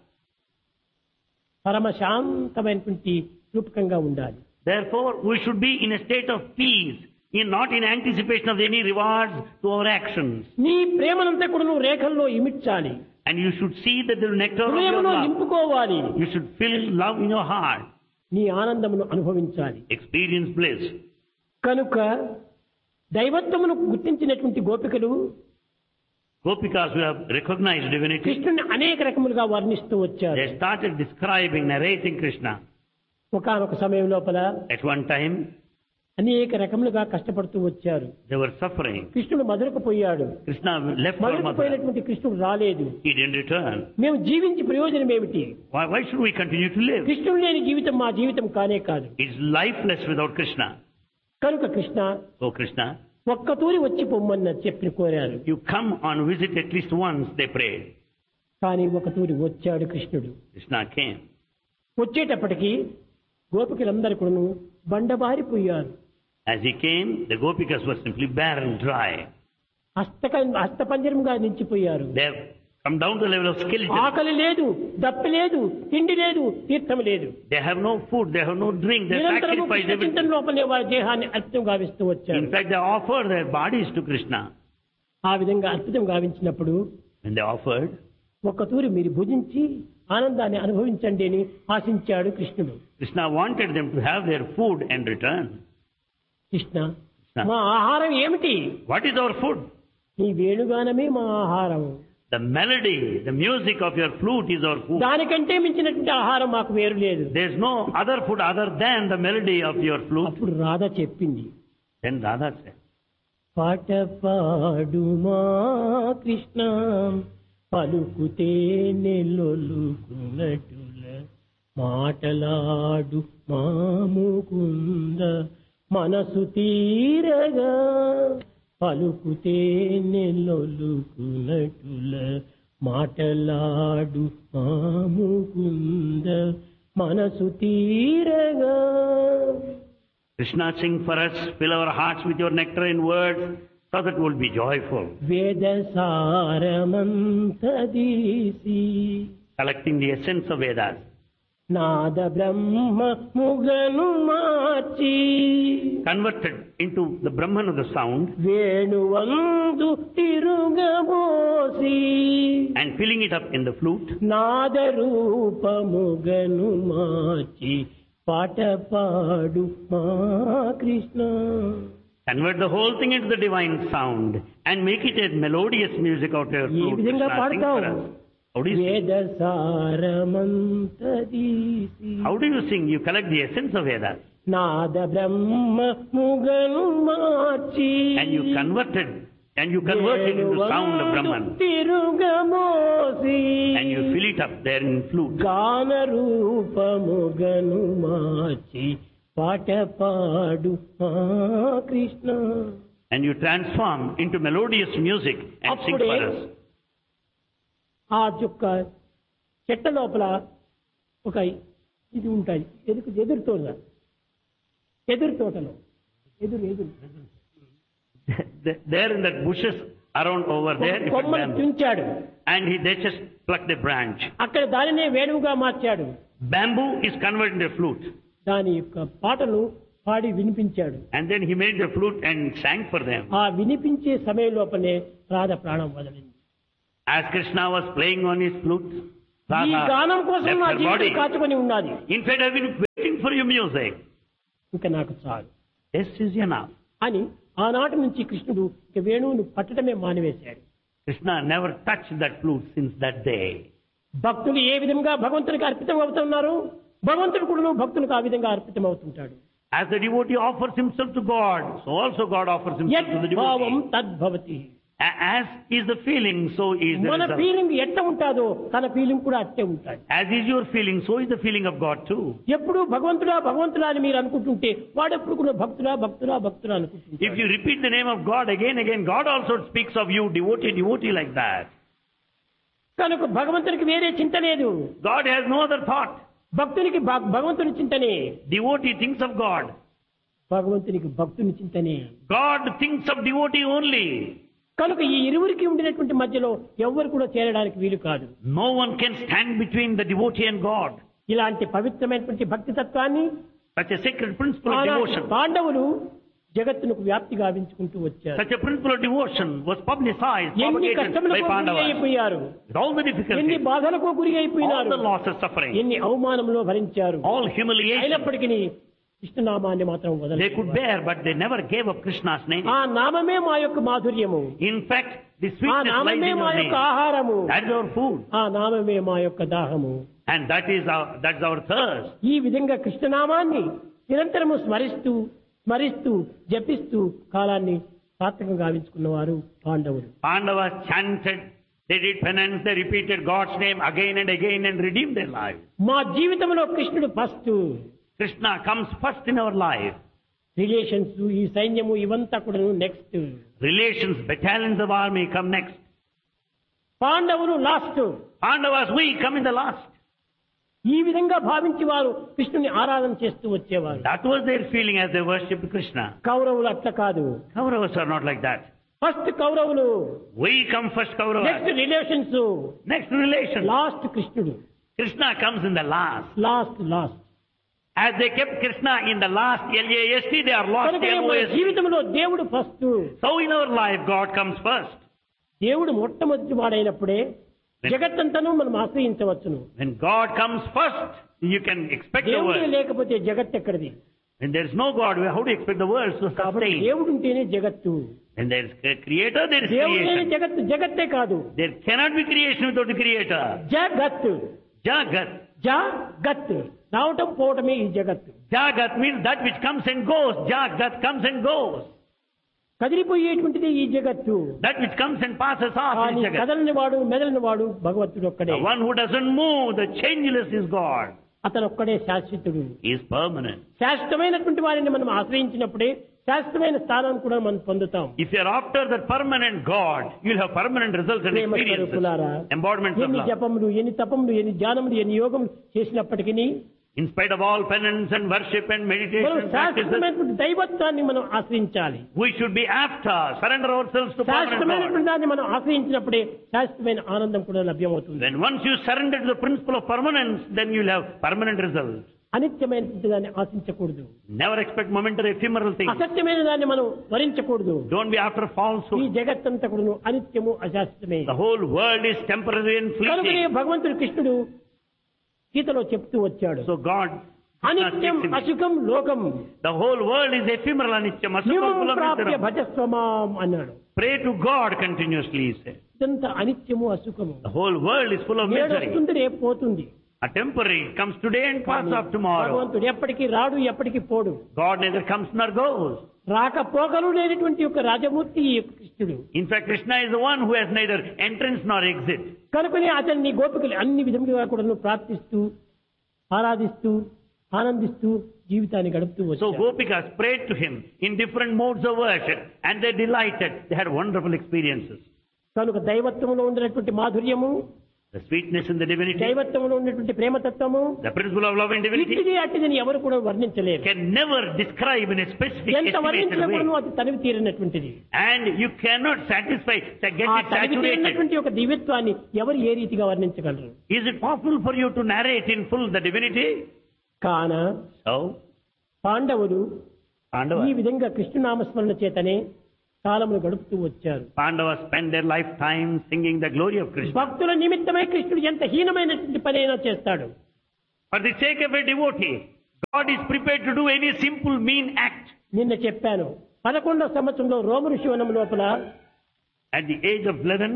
పరమశాంతమైనటువంటి రూపకంగా ఉండాలి. Therefore, we should be in a state of peace, in not in anticipation of any rewards to our actions. నీ ప్రేమనంతా కూడా నువ్వు రేఖల్లో ఇమిడ్చాలి. And you should see that the nectar of your హృదయంలో love. నింపుకోవాలి. You should feel love in your heart. నీ ఆనందమును అనుభవించాలి. Experience bliss. కనుక దైవత్వమును గుర్తించినటువంటి గోపికలు Gopikas who have recognized divinity, కృష్ణుని అనేక రకములుగా వర్ణిస్తూ వచ్చారు. they started describing, narrating Krishna. ఒకానొక సమయం లోపల At one time, అనేక రకములుగా కష్టపడుతూ వచ్చారు. they were suffering. కృష్ణుడు మధురకు పోయాడు. Krishna left for మధురకు Mathura. పోయినటువంటి కృష్ణుడు రాలేదు. He didn't return. మేము జీవించి ప్రయోజనం ఏమిటి? Why, why should we continue to live? కృష్ణుడు లేని జీవితం మా జీవితం కానే కాదు. It's lifeless without Krishna. కనుక కృష్ణ Oh Krishna, ఒక్క తూరి వచ్చి పొమ్మన్న చెప్పి కోరారు. you come on visit at least once, they prayed. కానీ ఒక తూరి వచ్చాడు కృష్ణుడు. Krishna came. వచ్చేటప్పటికి గోపికలందరూ కూడా బండబారిపోయారు. As he came, the Gopikas were simply barren, dry. హస్తక హస్తపంజరంగా నిలిచిపోయారు. They have come down to the level of skeleton. ఆకలి లేదు, దప్పి లేదు, తిండి లేదు, తీర్థం లేదు. They have no food, they have no drink, they నిరంతరము sacrifice కృష్ణ చింతన everything. లోపలే వారి దేహాన్ని అర్పితం గావిస్తూ వచ్చారు. In fact, they offered their bodies to Krishna. ఆ విధంగా అర్పితం గావించినప్పుడు When they offered, ఒక్క తూరి మీరు భుజించి ఆనందాన్ని అనుభవించండి అని ఆశించాడు కృష్ణుడు. Krishna wanted them to have their food and return. Krishna, మా ఆహారం ఏమిటి? What is our food? నీ వేణుగానమే మా ఆహారం. The melody, the music of your flute is our food. దానికంటే మించినటువంటి ఆహారం మాకు వేరు లేదు. There is no other food other than the melody of your flute. అప్పుడు రాధ చెప్పింది, Then Radha said, పాట పాడుమా కృష్ణ పలుకుతే నెల్లొలుకున్నట్టుల మాటలాడు మాముకుంద మనసు తీరగా పలుకుతే నెల్లొలుకున్నట్టుల మాటలాడు మాముకుంద మనసు తీరగా. Krishna, sing for us, fill our hearts with your nectar in words, so that we'll be joyful. వేద సారమంతదీసి Collecting the essence of Vedas. Nada Brahma ముగను March Converted into the Brahman of the sound వేణువందు తిరుగబోసి and filling it up in the flute. నాద రూపముగను మార్చి పాట పాడు మా Krishna. Convert the whole thing into the divine sound and make it a melodious music out of your A flute. విధంగా Krishna, sing పాడతావు? for us. How do you sing? వేద సారమంతదీసి How do you sing? You collect the essence of Vedas. Nada Brahma ముగను March And you converted, and you convert it into sound of Brahman. తిరుగమోసి And you fill it up there in flute. గాన రూపముగను మార్చి పాట పాడు మా Krishna. And you transform into melodious music and sing అప్పుడే for us. ఆ యొక్క చెట్ట లోపల ఒక ఇది ఉంటాయి, ఎదురు ఎదురు తోట, ఎదురు తోటలో ఎదురు ఎదురు There in that bushes around over there, you put కొమ్మను bamboo. తుంచాడు. And he, they just plucked a branch. అక్కడ దానినే వేణువుగా మార్చాడు. Bamboo is converted into a flute. దాని యొక్క పాటలు పాడి వినిపించాడు. And then he made the flute and sang for them. ఆ వినిపించే సమయం లోపలే రాధ ప్రాణం వదిలింది. As Krishna was playing on his flute, ఈ Radha గానం కోసం left నా her జీవితం body. కాచుకొని ఉన్నది. In fact, I've been waiting for your music. ఇంకా నాకు చాలు This is enough. అని ఆనాటి నుంచి కృష్ణుడు ఇక వేణువును పట్టడమే మానివేశాడు. Krishna never touched that flute since that day. భక్తులు ఏ విధంగా భగవంతునికి అర్పితం అవుతున్నారు, భగవంతుడు కూడా భక్తులకు ఆ విధంగా అర్పితం అవుతుంటాడు. As the devotee offers himself to God, so also God offers himself to the యద్భావం devotee. తద్భవతి. A- As is the feeling, so is the మన result. ఫీలింగ్ ఎట్ట ఉంటాదో తన ఫీలింగ్ కూడా అట్టే ఉంటాయి. As is your feeling, so is the feeling of God too. ఎప్పుడు భగవంతుడా భగవంతుడా అని మీరు అనుకుంటుంటే వాడెప్పుడు కూడా భక్తుడా భక్తుడా భక్తుడా If అనుకుంటుంటాడు. you repeat the name of God again, again, God also speaks of you, devotee, devotee like that. కనుక భగవంతునికి వేరే చింత లేదు, God has no other thought. భక్తునికి భ- భగవంతుని చింతనే, Devotee thinks of God. భగవంతునికి భక్తుని చింతనే. God thinks of devotee only. కనుక ఈ ఇరువురికి ఉండినటువంటి మధ్యలో ఎవ్వరు కూడా చేరడానికి వీలు కాదు. No one can stand between the devotee and God. ఇలాంటి పవిత్రమైనటువంటి భక్తి తత్వాన్ని Such a sacred principle of ఆనాటి devotion. పాండవులు జగత్తునకు వ్యాప్తి గావించుకుంటూ వచ్చారు. Such a principle of devotion was publicized, ఎన్ని propagated by కష్టములకు గురి Pandavas. అయిపోయారు, With all the ఎన్ని difficulties, బాధలకు గురి all అయిపోయినారు, the losses, suffering, ఎన్ని అవమానంలో భరించారు. all humiliation. అయినప్పటికీ కృష్ణనామాన్ని మాత్రం They వదలలేదు. could bear, but they never gave up Krishna's name. ఆ నామమే మా యొక్క మాధుర్యము, In fact, the ఆ sweetness lies నామమే in మా your యొక్క name. ఆహారము, That is our food. ఆ నామమే మా యొక్క దాహము. And that is our, that's our thirst. ఈ విధంగా కృష్ణనామాన్ని నిరంతరము స్మరిస్తూ స్మరిస్తూ జపిస్తూ కాలాన్ని సార్థకంగా గావించుకున్నవారు పాండవులు. Pandavas chanted, they did penance, they repeated God's name again and again and redeemed their lives. మా జీవితంలో కృష్ణుడు first, Krishna comes first in our life. Relations ఈ సైన్యము ఇవంతా కూడా next, Relations, battalions of army come next. పాండవులు last. Pandavas, we come in the last. ఈ విధంగా భావించి వారు కృష్ణుని ఆరాధన చేస్తూ వచ్చేవారు. That was their feeling as they worshipped Krishna. కౌరవులు అట్లా కాదు. Kauravas are not like that. First కౌరవులు, We come first Kauravas. Next relations, Next relation. Last కృష్ణుడు. Krishna comes in the last. Last last As they kept Krishna in the last, L A S T, they are lost, కనుక L O మన S T. జీవితంలో దేవుడు first. So in our life, God comes first. దేవుడు మొట్టమొదటి వాడైనప్పుడే జగత్తంతను మనం ఆశ్రయించవచ్చును. When God comes first, you can expect the దేవుడే world. లేకపోతే జగత్ ఎక్కడిది? When there is no God, how do you expect the world to కాబట్టి sustain? దేవుడు ఉంటేనే జగత్తు. When there is a creator, there is దేవుడు లేని creation. జగత్తు జగత్తే కాదు, There cannot be creation without the creator. జగత్. Jagat. జగత్ రావటం పోవటమే ఈ జగత్తు. Jagat means that which comes and goes. Jagat comes and goes. కదిలిపోయేటువంటిది ఈ జగత్తు. That which comes and passes off కానీ is Jagat. కదలని వాడు మెదలని వాడు భగవంతుడు ఒక్కడే. The one who doesn't move, the changeless is God. అతను ఒక్కడే శాశ్వతుడు. He is permanent. శాశ్వతమైనటువంటి వారిని మనం ఆశ్రయించినప్పుడే శాశ్వతమైన స్థానాన్ని కూడా మనం పొందుతాం. If you are after that permanent God, you'll have permanent results and Prema experiences. స్వరూపులారా, Embodiments of ఎన్ని love. జపములు ఎన్ని తపములు ఎన్ని ధ్యానములు ఎన్ని యోగములు చేసినప్పటికీ In spite of all penance and worship and meditation మనం and practices, శాశ్వతమైనటువంటి దైవత్వాన్ని మనం ఆశ్రయించాలి. we should be after, surrender ourselves to permanent God. శాశ్వతమైనటువంటి దాన్ని మనం ఆశ్రయించినప్పుడే శాశ్వతమైన ఆనందం కూడా లభ్యమవుతుంది. When once you surrender to the principle of permanence, then you'll have permanent results. అనిత్యమైనటువంటి దాన్ని ఆశించకూడదు, Never expect momentary ephemeral things. అసత్యమైన దాన్ని మనం వరించకూడదు. Don't be after ఈ falsehood. జగత్తంతా కూడా అనిత్యము అశాశ్వతమే. The whole world is temporary and కనుకనే fleeting. భగవంతుడు కృష్ణుడు గీతలో చెప్తూ వచ్చాడు, So God, అనిత్యం అసుఖం లోకం the whole world is ephemeral, anityam, asukam, నిమం kulam, ప్రాప్య nityaram. భజస్వమాం అన్నాడు. Pray to God continuously, he said. ఇదంతా అనిత్యము అసుఖము. The whole world is full of నేడు misery. వస్తుంది రేపు పోతుంది. A temporary comes today and passes off tomorrow. భగవంతుడు ఎప్పటికీ రాడు ఎప్పటికీ పోడు. God neither comes nor goes. రాకపోకలు లేనటువంటి యొక్క రాజమూర్తి ఈ యొక్క కృష్ణుడు. In fact, Krishna is the one who has neither entrance nor exit. కనుకనే అతన్ని గోపికలు అన్ని విధములుగా కూడా ప్రార్థిస్తూ ఆరాధిస్తూ ఆనందిస్తూ జీవితాన్ని గడుపుతూ So వచ్చారు. Gopikas prayed to him in different modes of worship and they delighted. They had wonderful experiences. కనుక దైవత్వంలో ఉన్నటువంటి మాధుర్యము, The sweetness in the divinity, దైవత్వంలో ఉన్నటువంటి ప్రేమతత్వము the principle of love and divinity ఇట్టిది అట్టిదని ఎవరు కూడా వర్ణించలేరు. can never describe in a specific ఎంత estimated వర్ణించినప్పుడు way. అది తనివి తీరినటువంటిది. And you cannot satisfy, get ఆ it తనివి saturated. తీరినటువంటి ఒక దివ్యత్వాన్ని ఎవరు ఏ రీతిగా వర్ణించగలరు? Is it possible for you to narrate in full the divinity? కాన So, పాండవులు ఈ Pandava, విధంగా కృష్ణనామస్మరణ చేతనే కాలమును గడుపుతూ వచ్చారు. Pandavas spent their lifetime singing the glory of Krishna. భక్తుల నిమిత్తమై కృష్ణుడు ఎంత హీనమైనటువంటి పనైనా చేస్తాడు. For the sake of a devotee, God is prepared to do any simple mean act. నిన్న చెప్పాను, పదకొండవ సంవత్సరంలో రోమ ఋషివనం లోపల At the age of eleven,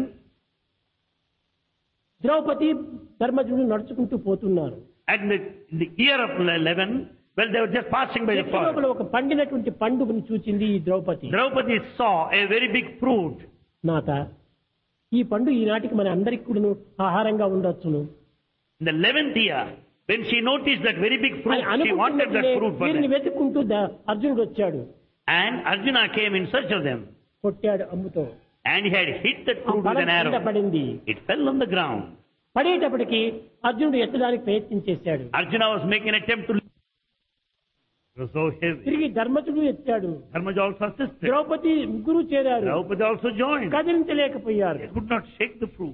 Draupadi ధర్మజుడు నడుచుకుంటూ పోతున్నారు. at the, in the year of eleven, well, they were just passing by the చెట్టు forest. లోపల ఒక పండినటువంటి పండుగను చూచింది ఈ Draupadi. Draupadi saw a very big fruit. నాత ఈ పండు ఈనాటికి మన అందరికి కూడా ఆహారంగా ఉండొచ్చును In the eleventh year, when she noticed that very big fruit, అని she wanted that అనుకుంటున్నట్లే fruit for వీరిని them. వెతుక్కుంటూ ద- అర్జునుడు వచ్చాడు. And Arjuna came in search of them. కొట్టాడు అమ్ముతో. And he had hit that ఆ fruit with ఫలం an కింద arrow. పడింది. It fell on the ground. పడేటప్పటికి అర్జునుడు ఎత్తడానికి ప్రయత్నం చేశాడు. Arjuna was making an attempt to lift. It was so heavy. తిరిగి ధర్మజుడు ఎత్తాడు. Dharmaja also assisted. ద్రౌపది ముగ్గురు చేరారు. Draupadi also joined. కదిలించలేకపోయారు. They could not shake the fruit.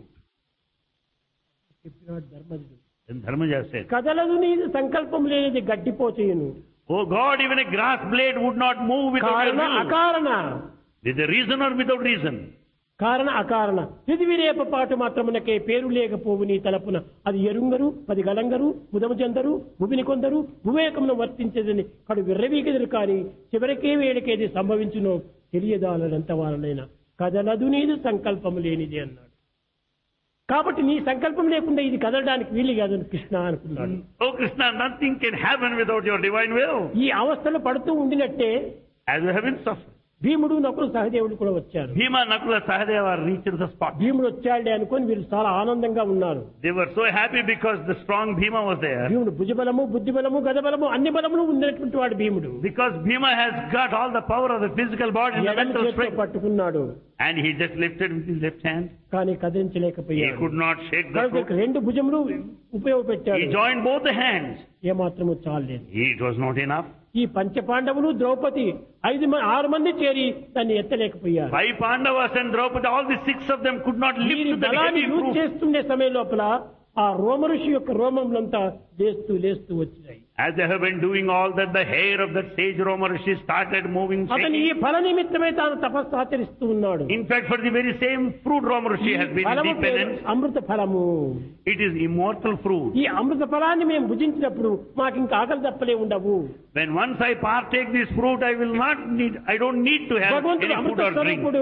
చెప్పినాడు ధర్మజుడు, Then Dharmaja said, కదలదు నీది సంకల్పం లేనిది గడ్డిపోచేయును. Oh God, even a grass blade would not move without your కారణ will. అకారణ With a reason or without reason. కారణ అకారణ పృథివీరేప పాటు మాత్రమునకే పేరు లేకపోవు నీ తలపున అది ఎరుంగరు పది గలంగరు ముదము చెందరు భూమిని కొందరు భూవేకమును వర్తించేదని కడు విర్రవీగెదరు కాని చివరికే వేడికేది సంభవించునో తెలియదాలంత వారనైనా కదలదు నీదు సంకల్పము లేనిది అన్నాడు. కాబట్టి నీ సంకల్పం లేకుండా ఇది కదలడానికి వీలు కాదని కృష్ణ అనుకున్నాడు. Oh Krishna, nothing can happen without your divine will. ఈ అవస్థలు పడుతూ ఉండినట్టే As you have been suffering. భీముడు నకులు సహదేవుడు కూడా వచ్చారు. Bhima, Nakula, Sahadeva reached the spot. భీముడు వచ్చాడే అనుకొని వీళ్ళు చాలా ఆనందంగా ఉన్నారు. They were so happy because the strong Bhima was there. భీముడు భుజబలము బుద్ధిబలము గదబలము అన్ని బలములు ఉన్నటువంటి వాడు భీముడు. Because Bhima has got all the power of the physical body and the ఎడమ mental చేతితో strength. పట్టుకున్నాడు. And he just lifted with his left hand. కానీ He కదిలించలేకపోయాడు. could not shake the కనుక fruit. రెండు భుజములు ఉపయోగపెట్టాడు. He joined both the hands. ఏమాత్రము చాలేదు. It was not enough. ఈ పంచపాండవులు ద్రౌపది ఐదు మ- ఆరు మంది చేరి దాన్ని ఎత్తలేకపోయారు. Five Pandavas and Draupadi, all the six of them could not lift వీరి the బలాన్ని heavy యూజ్ fruit. చేస్తుండే సమయం లోపల ఆ రోమ ఋషి యొక్క రోమములంతా లేస్తూ లేస్తూ వచ్చినాయి. As they have been doing all that, the hair of that sage Roma Rishi started moving, అతను ఈ shaking. ఫల నిమిత్తమే తాను తపస్సు ఆచరిస్తూ ఉన్నాడు. In fact, for the very same fruit Roma Rishi has been in ఫలము deep పేరు penance. అమృత ఫలము. It is immortal fruit. ఈ అమృత ఫలాన్ని మేము భుజించినప్పుడు మాకు ఇంకా ఆకలి తప్పలే ఉండవు. When once I partake this fruit, I will not need, I don't need to have భగవంతుడు any food Amrutha or drink. స్వరూపుడు.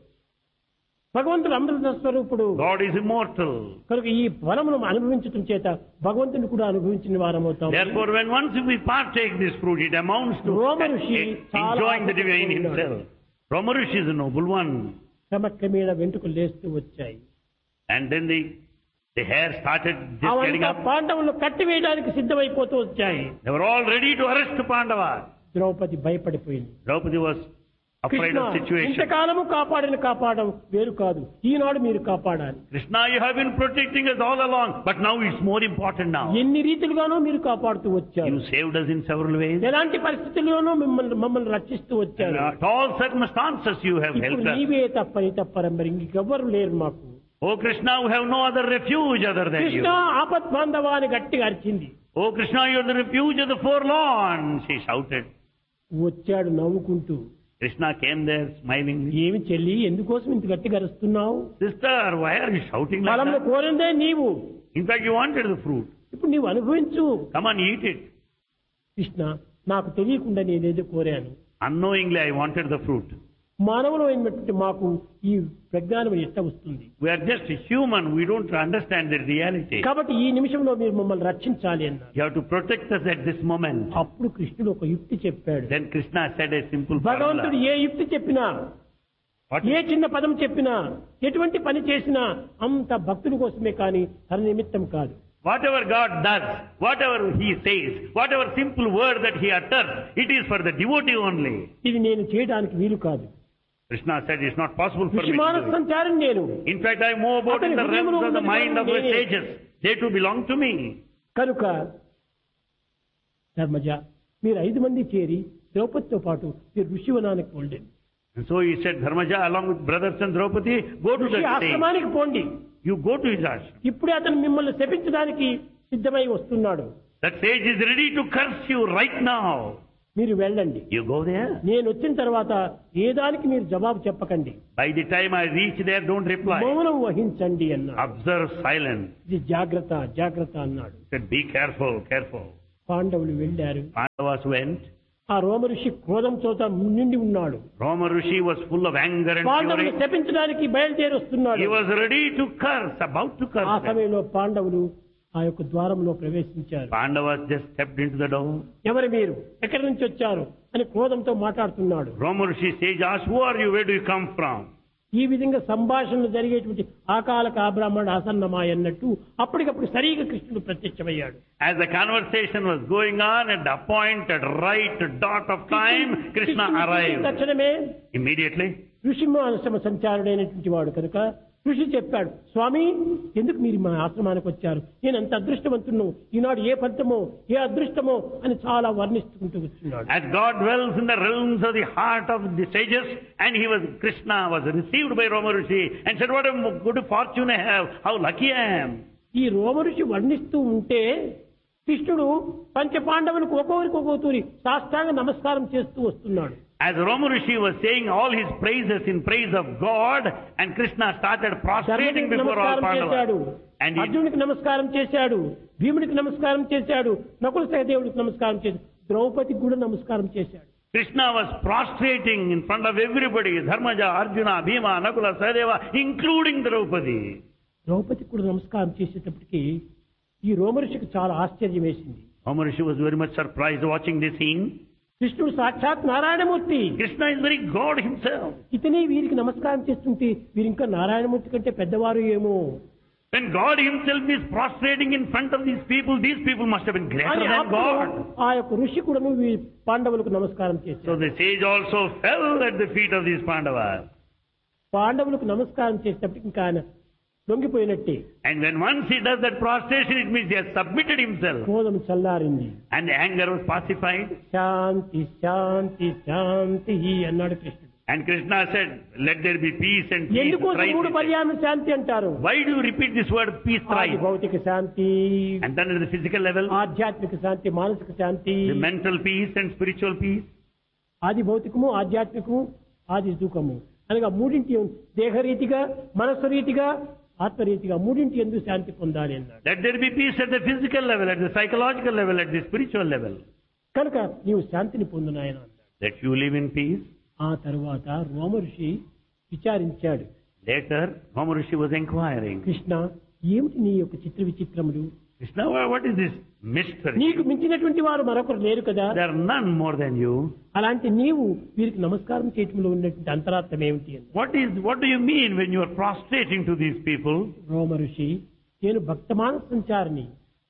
భగవంతుడు అమృత స్వరూపుడు. God is immortal. కనుక ఈ ఫలమును అనుభవించటం చేత భగవంతుని కూడా అనుభవించిన వారమవుతాం. Therefore, when once we partake this fruit, it amounts to Roma Rishi enjoying the divine చాలా himself. Roma Rishi is a noble one. క్రమక్రమేణ వెంట్రుకలు లేస్తూ వచ్చాయి. And then the, the hair started just getting అవంతా up. పాండవులు కట్టివేయడానికి సిద్ధమైపోతూ వచ్చాయి. They were all ready to arrest Pandava. Draupadi భయపడిపోయింది. Draupadi was afraid Krishna of situation. ఇంతకాలము కాపాడిన కాపాడడం వేరు కాదు, ఈనాడు మీరు కాపాడాలి. Krishna, you have been protecting us all along, but now it's more important now. ఎన్ని రీతిలుగానో మీరు కాపాడుతూ వచ్చారు. You saved us in several ways. ఎలాంటి పరిస్థితుల్లోనూ మిమ్మల్ని మమ్మల్ని రక్షిస్తూ And వచ్చారు. at all circumstances you have ఇప్పుడు helped us. నీవే తప్పని తప్పరం మరి ఇంకెవ్వరు లేరు మాకు. Oh Krishna, we have no other refuge other than Krishna you. ఆపత్ బాంధవా అని గట్టిగా అరిచింది. Oh Krishna, you are the refuge of the forlorn, she shouted. వచ్చాడు నవ్వుకుంటూ. Krishna came there smiling. ఏమి చెల్లి ఎందుకోసం ఇంత గట్టిగా అరుస్తున్నావు? Sister, why are you shouting like ఫలంలో that? కోరిందే నీవు, In fact, you wanted the fruit. ఇప్పుడు నీవు అనుభవించు. Come on, eat it. Krishna, నాకు తెలియకుండా నేనేదో కోరాను. Unknowingly, I wanted the fruit. మానవులు అయినటువంటి మాకు ఈ ప్రజ్ఞానం ఎట్ట వస్తుంది? We are just human. We don't understand the reality. కాబట్టి ఈ నిమిషంలో మీరు మమ్మల్ని రక్షించాలి అన్నారు. You have to protect us at this moment. అప్పుడు కృష్ణుడు ఒక యుక్తి చెప్పాడు. Then Krishna said a simple భగవంతుడు formula. ఏ యుక్తి చెప్పినా, What? ఏ చిన్న పదం చెప్పినా, ఎటువంటి పని చేసినా అంత భక్తుడి కోసమే కానీ తన నిమిత్తం కాదు. Whatever God does, whatever He says, whatever simple word that He utters, it is for the devotee only. ఇది నేను చేయడానికి వీలు కాదు. Krishna said it's not possible for me విషమాన to do it. సంచారం నేను. In fact, I move about in the realms of the mind of the sages. They too belong to me. కనుక ధర్మజ మీరు ఐదు మంది చేరి ద్రౌపదితో పాటు మీరు ఋషివనానికి పోండి. And so he said, Dharmaja, along with brothers and Draupadi, go to ఋషి that stage. ఆశ్రమానికి పోండి. You go to his ashram. ఇప్పుడే అతను మిమ్మల్ని శపించడానికి సిద్ధమై వస్తున్నాడు. That sage is ready to curse you right now. మీరు వెళ్ళండి. You go there. నేను వచ్చిన తర్వాత ఏ దానికి మీరు జవాబు చెప్పకండి. By the time I reach there, don't reply. మౌనం వహించండి అన్నాడు. Observe silence. ఇది జాగ్రత్త జాగ్రత్త అన్నాడు. He said, be careful, careful. పాండవులు వెళ్ళారు. Pandavas went. ఆ రోమ ఋషి క్రోధం చోట నిండి ఉన్నాడు. Roma Rishi was full of anger and పాండవులు fury. శపించడానికి బయలుదేరి వస్తున్నాడు. He was ready to curse, about to curse. ఆ them. సమయంలో పాండవులు ఆ యొక్క ద్వారంలో ప్రవేశించారు. Pandavas just stepped into the door. ఎవరు మీరు, ఎక్కడి నుంచి వచ్చారు అని క్రోధంతో మాట్లాడుతున్నాడు. Roma Rishi sage asked, who are you? Where do you come from? ఈ విధంగా సంభాషణలు జరిగేటువంటి ఆకాల కాబ్రాహ్మణ ఆసన్నమాయ అన్నట్టు అప్పటికప్పుడు సరిగా కృష్ణుడు ప్రత్యక్షమయ్యాడు. As the conversation was going on, at the appointed right dot of time, Krishna arrived. తక్షణమే Immediately, ఋషిమాశ్రమ సంచారుడైనటువంటి వాడు కనుక ఋషి చెప్పాడు, స్వామి ఎందుకు మీరు మా ఆశ్రమానికి వచ్చారు? నేను అంత అదృష్టవంతును, ఈనాడు ఏ ఫలితమో ఏ అదృష్టమో అని చాలా వర్ణిస్తుంటూ వచ్చినాడు. as God dwells in the realms of the heart of the sages, and he was, Krishna was received by Roma Rishi and said, what a good fortune I have, how lucky I am. ఈ రోమ ఋషి వర్ణిస్తూ ఉంటే కృష్ణుడు పంచ పాండవులకు ఒక్కొక్కరికి ఒక్కొక్కరి సాష్టాంగ నమస్కారం చేస్తూ వస్తున్నాడు. As Roma Rishi was saying all his praises in praise of God, and Krishna started prostrating before all చేశాడు, Pandavas. And he, అర్జునుడికి నమస్కారం చేశాడు, భీముడికి నమస్కారం చేశాడు, నకుల సహదేవుడికి నమస్కారం చేశాడు, ద్రౌపదికి కూడా నమస్కారం చేశాడు. Krishna was prostrating in front of everybody, Dharmaja, Arjuna, Bhima, Nakula, Sahadeva, including Draupadi. ద్రౌపదికి కూడా నమస్కారం చేసేటప్పటికి ఈ రోమఋషికి చాలా ఆశ్చర్యం వేసింది. Roma Rishi was very much surprised watching this scene. కృష్ణుడు సాక్షాత్ Narayanamurthy, Krishna is very God himself. ఇతనే వీరికి నమస్కారం చేస్తుంటే వీరు ఇంకా నారాయణమూర్తి కంటే పెద్దవారు ఏమో. When God himself is prostrating in front of these people, these people must have been greater అని than అప్పుడు God. ఆ యొక్క ఋషి కూడా పాండవులకు నమస్కారం చేశాడు. So the sage also fell at the feet of these Pandavas. పాండవులకు నమస్కారం చేసేటప్పటికి ఇంకా ఆయన లొంగిపోయినట్టే. And when once he does that prostration, it means he has submitted himself. క్రోధం చల్లారింది, And the anger was pacified. శాంతి శాంతి శాంతి అన్నాడు కృష్ణుడు. And Krishna said, let there be peace and peace. ఎందుకోసం thrice మూడు he said. పర్యాయం శాంతి అంటారు? Why do you repeat this word peace ఆది thrice? భౌతిక శాంతి, And then at the physical level, ఆధ్యాత్మిక శాంతి, మానసిక శాంతి. the mental peace and spiritual peace. ఆది భౌతికము, ఆధ్యాత్మికము, ఆది సుఖము అనగా మూడింటి దేహరీతిగా, మనస్సు రీతిగా, ఆత్మరీతిగా మూడింటి ఎందుకు శాంతి పొందాలి అన్నాడు. Let there be peace at the physical level, at the psychological level, at the spiritual level. కనుక నీవు శాంతిని పొందునాయన అన్నాడు. That you live in peace. ఆ తరువాత రోమ ఋషి విచారించాడు. Later, Rama Rishi was inquiring, Krishna ఏమిటి నీ యొక్క చిత్ర విచిత్రములు? Krishna, what is this mystery? నీకు మించినటువంటి వారు మరొకరు లేరు కదా, There are none more than you. అలాంటి నీవు వీరికి నమస్కారం చేయటంలో ఉన్నటువంటి అంతరార్థం ఏమిటి అని. What is? What do you mean when you are prostrating to these people? రోమ ఋషి, నేను భక్తమాన సంచారిని,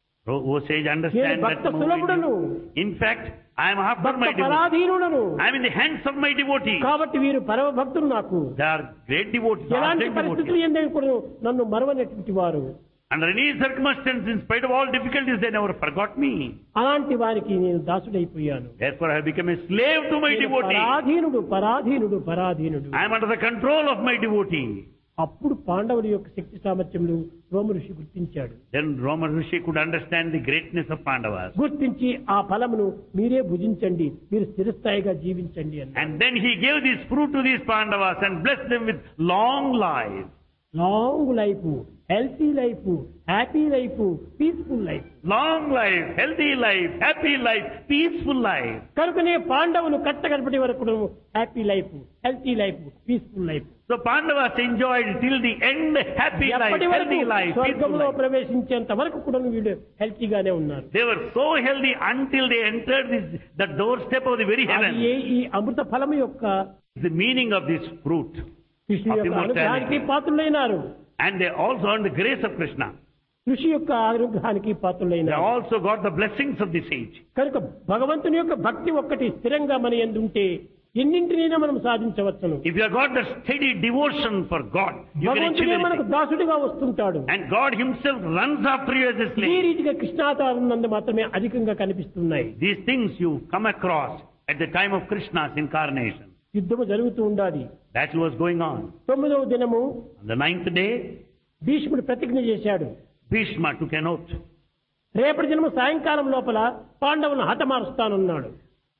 O O sage, understand నేను that Bhakta సులభుడను, moment. In fact, I am after Bhakta my devotee. పరాధీనుడను. I am in the hands of my devotee. కాబట్టి వీరు పరమ భక్తులు నాకు. They are great devotees. ఎలాంటి ardent పరిస్థితులు devotees. ఎందని కూడా నన్ను మరవనటువంటి వారు. Under any circumstance, in spite of all difficulties, they never forgot me. అలాంటి వారికి నేను దాసుడైపోయాను. Therefore, I have become a slave to my నేను devotee. పరాధీనుడు పరాధీనుడు పరాధీనుడు. I am under the control of my devotee. అప్పుడు పాండవుల యొక్క శక్తి సామర్థ్యములు రోమ ఋషి గుర్తించాడు. Then Rama Rishi could understand the greatness of Pandavas. గుర్తించి ఆ ఫలమును మీరే భుజించండి, మీరు స్థిరస్థాయిగా జీవించండి అన్నాడు. And then he gave this fruit to these Pandavas and blessed them with long life. Long life, healthy life, happy life, peaceful life. Long life, healthy life, happy life, peaceful life. కనుకనే పాండవులు కట్టగడపటి వరకు happy life, healthy life, peaceful life. So Pandavas enjoyed till the end happy life, ఎప్పటి వరకు healthy life, peaceful స్వర్గంలో life. ప్రవేశించేంత వరకు కూడా వీళ్ళు హెల్తీగానే ఉన్నారు. They were so healthy until they entered this, the doorstep of the very అది heaven. ఏ- ఈ అమృత ఫలము యొక్క The meaning of this fruit. Krishna of యొక్క immortality. అనుగ్రహానికి పాత్రులైనారు. And they also earned the grace of Krishna. ఋషి యొక్క అనుగ్రహానికి They పాత్రులైనారు. also got the blessings of the sage. కనుక భగవంతుని యొక్క భక్తి ఒక్కటి స్థిరంగా మన యందు ఉంటే ఎన్నింటినైనా మనం సాధించవచ్చును. If you have got the steady devotion for God, you can achieve భగవంతుడే మనకు anything. దాసుడిగా వస్తుంటాడు. And God himself runs after you as a ఈ slave. రీతిగా కృష్ణావతారం నందు మాత్రమే అధికంగా కనిపిస్తున్నాయి. These things you come across at the time of Krishna's incarnation. యుద్ధము జరుగుతూ ఉండాలి. Battle was going on. తొమ్మిదవ దినము On the ninth day, భీష్ముడు ప్రతిజ్ఞ చేశాడు. Bhishma took an oath. రేపటి దినము సాయంకాలం లోపల పాండవులను హతమారుస్తానన్నాడు.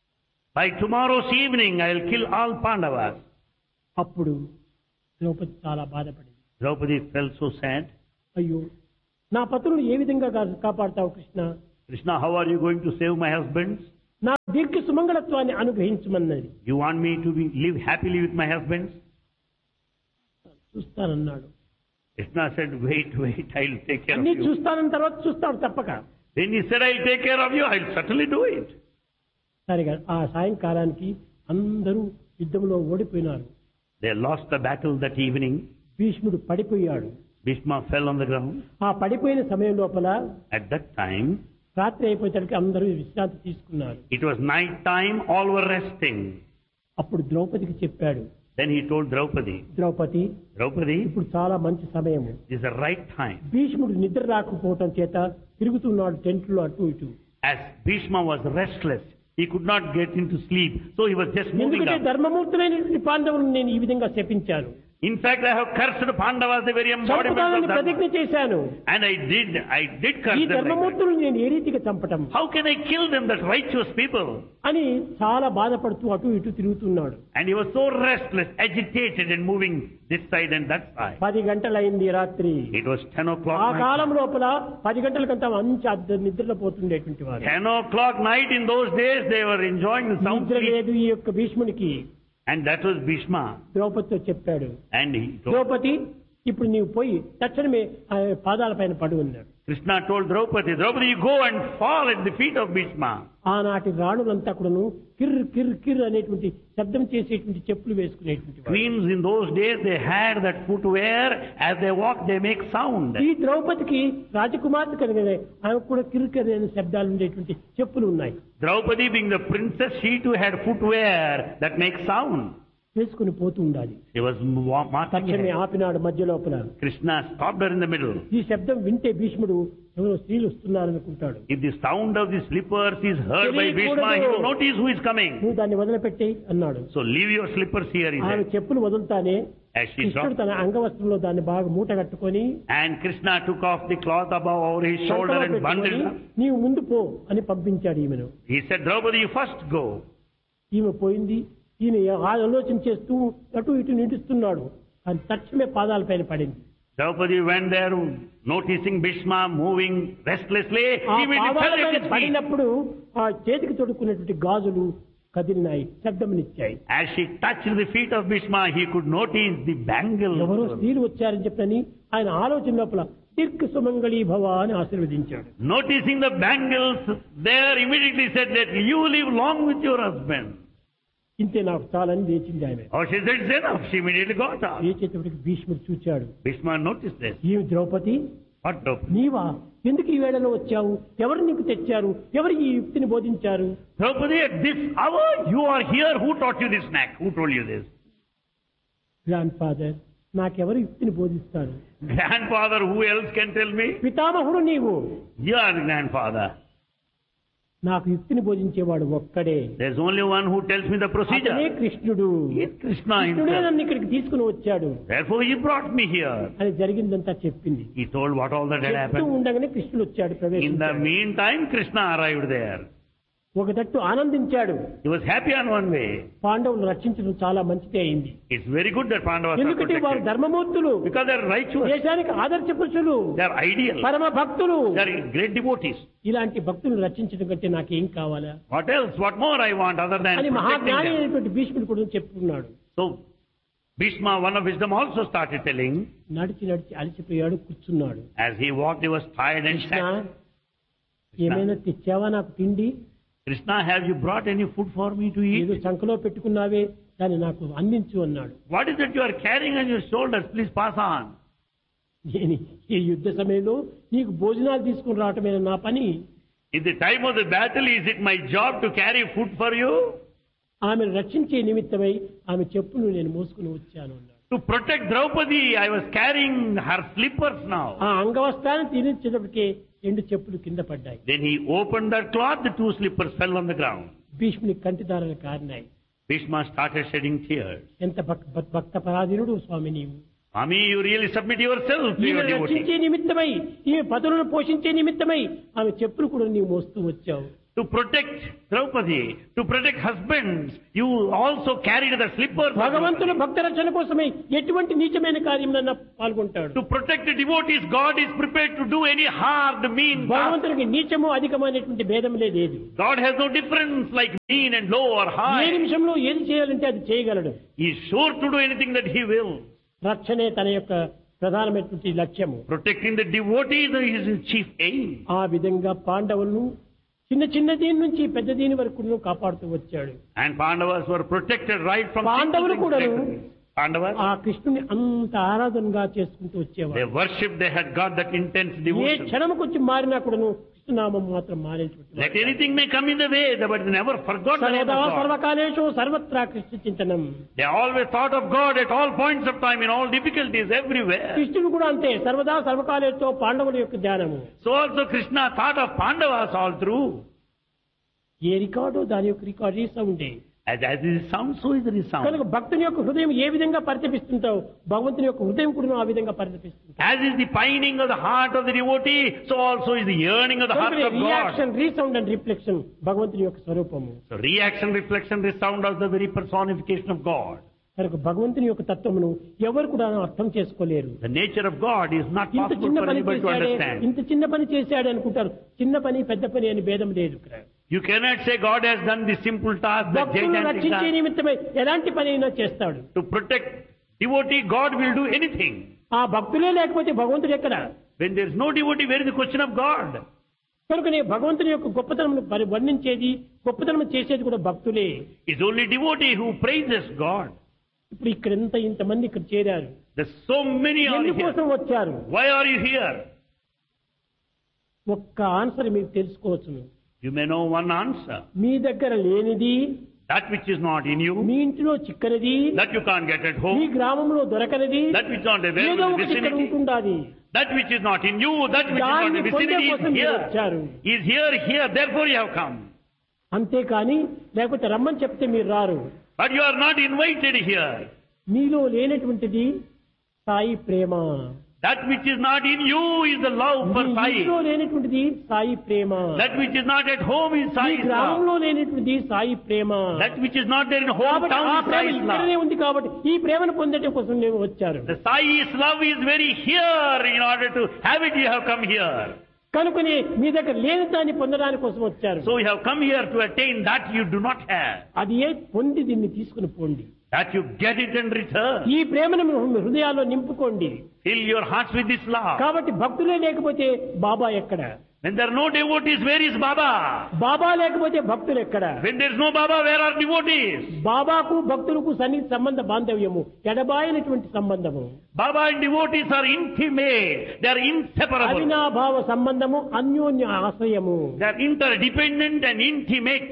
By tomorrow's evening, I will kill all Pandavas. అప్పుడు ద్రౌపది చాలా బాధపడింది. Draupadi felt so sad. అయ్యో, నా పతులను ఏ విధంగా కా- కాపాడుతావు Krishna? Krishna, how are you going to save my husbands? నా దీర్ఘ సుమంగళత్వాన్ని అనుగ్రహించమన్నది. You want me to be, live happily with my husbands? చూస్తానన్నాడు. Krishna said, wait, wait, I'll take care of అన్ని you. చూస్తానన్న తర్వాత చూస్తాడు తప్పక. Then he said, I'll take care of you. I'll certainly do it. సరిగా ఆ సాయంకాలానికి అందరూ యుద్ధంలో ఓడిపోయినారు. They lost the battle that evening. భీష్ముడు పడిపోయాడు. Bhishma fell on the ground. ఆ పడిపోయిన సమయం లోపల At that time, రాత్రి అయిపోయేసరికి అందరూ విశ్రాంతి తీసుకున్నారు. it was night time, all were resting. అప్పుడు ద్రౌపదికి చెప్పాడు, Then he told Draupadi, Draupadi, Draupadi, ఇప్పుడు చాలా మంచి సమయము. this is the right time. భీష్ముడు నిద్ర రాకపోవటం చేత తిరుగుతున్నాడు టెంట్లో అటు ఇటు. As Bhishma was restless, he could not get into sleep, so he was just moving ఎందుకంటే up. ధర్మమూర్తులైనటువంటి పాండవులను నేను ఈ విధంగా శపించాను. In fact, I have cursed Pandavas, the very embodiment చంపుతానని of ప్రతిజ్ఞ Dharma. చేశాను. And I did, I did ఈ curse them like that. ధర్మమూర్తులను నేను ఏ రీతిగా చంపటం How can I kill them, that righteous people? అని చాలా బాధపడుతూ అటు ఇటు తిరుగుతున్నాడు. And he was so restless, agitated and moving this side and that side. పది గంటలైంది రాత్రి. It was ten o'clock ఆ కాలం night. లోపల పది గంటలకంతా మంచి అద్ద- నిద్రలో పోతుండేటువంటి వారు. ten o'clock night in those days, they were enjoying the sound నిద్ర sleep. లేదు ఈ యొక్క భీష్మునికి. And that was Bhishma. ద్రౌపదితో చెప్పాడు, And he told, ద్రౌపది ఇప్పుడు నీవు పోయి తక్షణమే ఆ పాదాల పైన పడు ఉన్నాడు. Krishna told Draupadi, Draupadi, you go and fall at the feet of Bhishma. ఆనాటి రాణులంతా కూడాను కిర్ కిర్ కిర్ అనేటువంటి శబ్దం చేసేటువంటి చెప్పులు వేసుకునేటువంటి వారు. Queens in those days, they had that footwear. As they walk, they make sound. ఈ ద్రౌపదికి రాజకుమార్తె కనుగనే ఆమెకు కూడా కిర్ కిర్ అనే శబ్దాలు ఉండేటువంటి చెప్పులు ఉన్నాయి. Draupadi, being the princess, she too had footwear that make sound. వేసుకుని పోతూ ఉండాలి. She was wa- marching తక్షణమే ahead. ఆపినాడు మధ్య లోపల. Krishna stopped her in the middle. ఈ శబ్దం వింటే భీష్ముడు ఎవరో స్త్రీలు వస్తున్నారనుకుంటాడు. If the sound of the slippers is heard by Bhishma, he will notice who is coming. నువ్వు దాన్ని వదిలిపెట్టి అన్నాడు. So leave your slippers here, he ఆమె said. చెప్పులు వదులుతానే As she కృష్ణుడు dropped, తన అంగవస్త్రంలో దాన్ని బాగా మూట కట్టుకొని and Krishna took off the cloth above over his shoulder సంకలో and bundled పెట్టుకొని, it up. నీవు ముందు పో అని పంపించాడు ఈమెను. He said, Draupadi, you first go. ఈమె పోయింది. ఈయన ఆలోచన చేస్తూ అటు ఇటు నిడుస్తున్నాడు. అది తక్షణమే పాదాల పైన పడింది. Draupadi went there, noticing Bhishma moving restlessly. ఆ He immediately పాదాల fell at పైన his feet. పడినప్పుడు ఆ చేతికి తొడుక్కున్నటువంటి గాజులు కదిలినాయి, శబ్దమునిచ్చాయి. As she touched the feet of Bhishma, he could notice the ఎవరో bangle. స్త్రీలు వచ్చారని చెప్పని ఆయన ఆలోచన లోపల దీర్ఘ సుమంగళీ భవ అని ఆశీర్వదించాడు. Noticing the bangles there, immediately said that you live long with your husband. ఇంతే నాకు చాలని లేచింది ఆమె. Oh, she said, it's enough. She immediately got up. లేచేటప్పటికి భీష్ముడు చూచాడు. Bhishma noticed this. ఈ ద్రౌపది, What Draupadi? నీవా ఎందుకు ఈ వేళలో వచ్చావు? ఎవరు నీకు తెచ్చారు? ఎవరు ఈ యుక్తిని బోధించారు? Draupadi, at this hour, you are here. Who taught you this knack? Who told you this? Grand father, నాకెవరు యుక్తిని బోధిస్తారు? Grandfather, who else can tell me? పితామహుడు నీవు. You are the grandfather. నాకు యుక్తిని బోధించేవాడు ఒక్కడే. There's only one who tells me the అతనే procedure. కృష్ణుడు. It's Krishna కృష్ణుడే himself. నన్ను ఇక్కడికి తీసుకుని వచ్చాడు Therefore, he brought me here. అని జరిగిందంతా చెప్పింది. He told what all that had చెప్తూ happened. ఉండగానే కృష్ణుడు వచ్చాడు, In the ప్రవేశించాడు. meantime, Krishna arrived there. ఒక తట్టు ఆనందించాడు. He was happy on one way. పాండవులు రక్షించడం చాలా మంచిదే అయింది. It's very good that Pandavas are ఎందుకంటే వారు protected. ధర్మమూర్తులు, Because they're righteous. దేశానికి ఆదర్శ పురుషులు, They're ideal. పరమ భక్తులు. They're great devotees. ఇలాంటి భక్తులను రక్షించడం కంటే నాకేం కావాలా What else? What more I want other than అని protecting మహాజ్ఞాని them? అయినటువంటి భీష్ముడు కూడా చెప్పుకున్నాడు. So, Bhishma, one of wisdom, also started telling. నడిచి నడిచి అలసిపోయాడు, కూర్చున్నాడు. As he walked, he was tired and Krishna, sad. ఏమైనా తెచ్చావా నాకు తిండి? Krishna, have you brought any food for me to ఏదో eat? సంకలో పెట్టుకున్నావే దాన్ని నాకు అందించు అన్నాడు. What is that you are carrying on your shoulders? Please pass on. నేను ఈ యుద్ధ సమయంలో నీకు భోజనాలు తీసుకుని రావటమేనా నా పని? In the time of the battle, is it my job to carry food for you? ఆమెను రక్షించే నిమిత్తమై ఆమె చెప్పును నేను మోసుకుని వచ్చాను అన్నాడు. To protect Draupadi, I was carrying her slippers now. ఆ అంగవస్త్రాన్ని తినించేటప్పటికే రెండు చెప్పులు కింద పడ్డాయి. Then he opened that cloth, the two slippers fell on the ground. భీష్ముని కంటిదారులు కారినాయి. Bhishma started shedding tears. ఎంత భక్- భక్- భక్త పరాధీనుడు స్వామి నీవు. Swami, you really submit yourself to your ఈమెను రక్షించే devotee. నిమిత్తమై, ఈమె పదులను పోషించే నిమిత్తమై ఆమె చెప్పులు కూడా నీవు మోస్తూ వచ్చావు. To protect Draupadi, to protect husbands, you also carried the slippers. of భగవంతుని Draupadi. భక్త రక్షణ కోసమే ఎటువంటి నీచమైన కార్యంలో పాల్గొంటాడు. To protect the devotees, God is prepared to do any hard, mean task. భగవంతునికి నీచము అధికమైనటువంటి భేదం లేదు. God has no difference like mean and low or A high. నిమిషంలో ఏది చేయాలంటే అది చేయగలడు. He is sure to do anything that he will. రక్షణే తన యొక్క ప్రధానమైనటువంటి లక్ష్యము. Protecting the devotees is his chief aim. ఆ విధంగా పాండవులను చిన్న చిన్న దీని నుంచి పెద్ద దీని వరకు కాపాడుతూ వచ్చాడు. And Pandavas were protected right from పాండవులు simple కూడా things. Pandavas, ఆ కృష్ణుని అంత ఆరాధనగా చేసుకుంటూ they వచ్చేవారు. worshipped, they had got that intense A devotion. క్షణముకు వచ్చి మారినా కూడాను కృష్ణనామం మాత్రం మారేటువంటి Let anything may come in the way, but they never forgot the name సర్వదా of God. సర్వకాలేషు సర్వత్రా Krishna చింతనం. They always thought of God at all points of time, in all difficulties, everywhere. కృష్ణుడు కూడా అంతే సర్వదా సర్వకాలేతో పాండవుల యొక్క ధ్యానము. So also Krishna thought of Pandavas all through. A record దాని యొక్క record రీసౌండే. As, as is sound, so is the కనుక sound. భక్తుని యొక్క హృదయం ఏ విధంగా పరితపిస్తుంటావు భగవంతుని యొక్క హృదయం కూడా ఆ విధంగా పరితపిస్తుంటావు. As is the pining of the heart of the devotee, so also is the yearning of the heart of God. Reaction resound and reflection భగవంతుని యొక్క స్వరూపము. So reaction, reflection, resound are the very personification of God. కనుక భగవంతుని యొక్క తత్వమును ఎవరు కూడా అర్థం చేసుకోలేరు. The nature of God is not ఇంత possible చిన్న for పని anybody to చేశాడే understand. ఇంత చిన్న పని చేశాడు అనుకుంటారు. చిన్న పని పెద్ద పని అని భేదం లేదు ఇక్కడ. You cannot say God has done this simple task, that భక్తులను gigantic రక్షించే task. నిమిత్తమై ఎలాంటి పని అయినా చేస్తాడు. To protect devotee, God will do anything. ఆ భక్తులే లేకపోతే భగవంతుడు ఎక్కడ? When there is no devotee, where is the question of God? కనుకనే భగవంతుని యొక్క గొప్పతనమును పరి- వర్ణించేది గొప్పతనం చేసేది కూడా భక్తులే. It's only devotee who praises God. ఇప్పుడు ఇక్కడ ఎంత ఇంతమంది ఇక్కడ చేరారు. There's so many are ఎందుకోసం here. వచ్చారు? Why are you here? ఒక్క ఆన్సర్ మీరు తెలుసుకోవచ్చును. You may know one answer. మీ దగ్గర లేనిది, That which is not in you, మీ ఇంటిలో చిక్కనిది, that you can't get at me home, గ్రామంలో దొరకనిది that which is not ఏదో available in the ఒకటి ఇక్కడ vicinity, ఉంటుండాలి. that which is not in you, that which is not in దాన్ని the పొందే vicinity కోసం is మీరు here. వచ్చారు. Is here, here, therefore you have come. అంతేకాని లేకపోతే రమ్మని చెప్తే మీరు రారు. But you are not invited here. మీలో లేనటువంటిది సాయి ప్రేమ. That which is not in you is the love for me Sai. ఇంట్లో లేనటువంటిది సాయి ప్రేమ. That which is not at home is me Sai's love. గ్రామంలో లేనటువంటిది సాయి ప్రేమ. That which is not there in కాబట్టి ఆ hometown is Prema Sai's ఇక్కడనే love. ఉంది కాబట్టి ఈ ప్రేమను పొందడం కోసం నేను వచ్చారు. The Sai's love is very here. In order to have it, you have come here. కనుకని మీ దగ్గర లేని దాన్ని పొందడానికి కోసం వచ్చారు. So you have come here to attain that you do not have. అది ఏ పొంది దీన్ని తీసుకుని పోండి. That you get it in return. ఈ ప్రేమను మీ హృదయాల్లో నింపుకోండి. Fill your hearts with this love. కాబట్టి భక్తులే లేకపోతే బాబా ఎక్కడ? When there are no devotees, where is Baba? బాబా లేకపోతే భక్తులు ఎక్కడ? When there is no Baba, where are devotees? బాబాకు భక్తులకు సన్నిహిత సంబంధ బాంధవ్యము ఎడబాయినటువంటి సంబంధము. Baba and devotees are intimate. They are inseparable. అవినాభావ సంబంధము అన్యోన్య ఆశ్రయము. They are interdependent and intimate.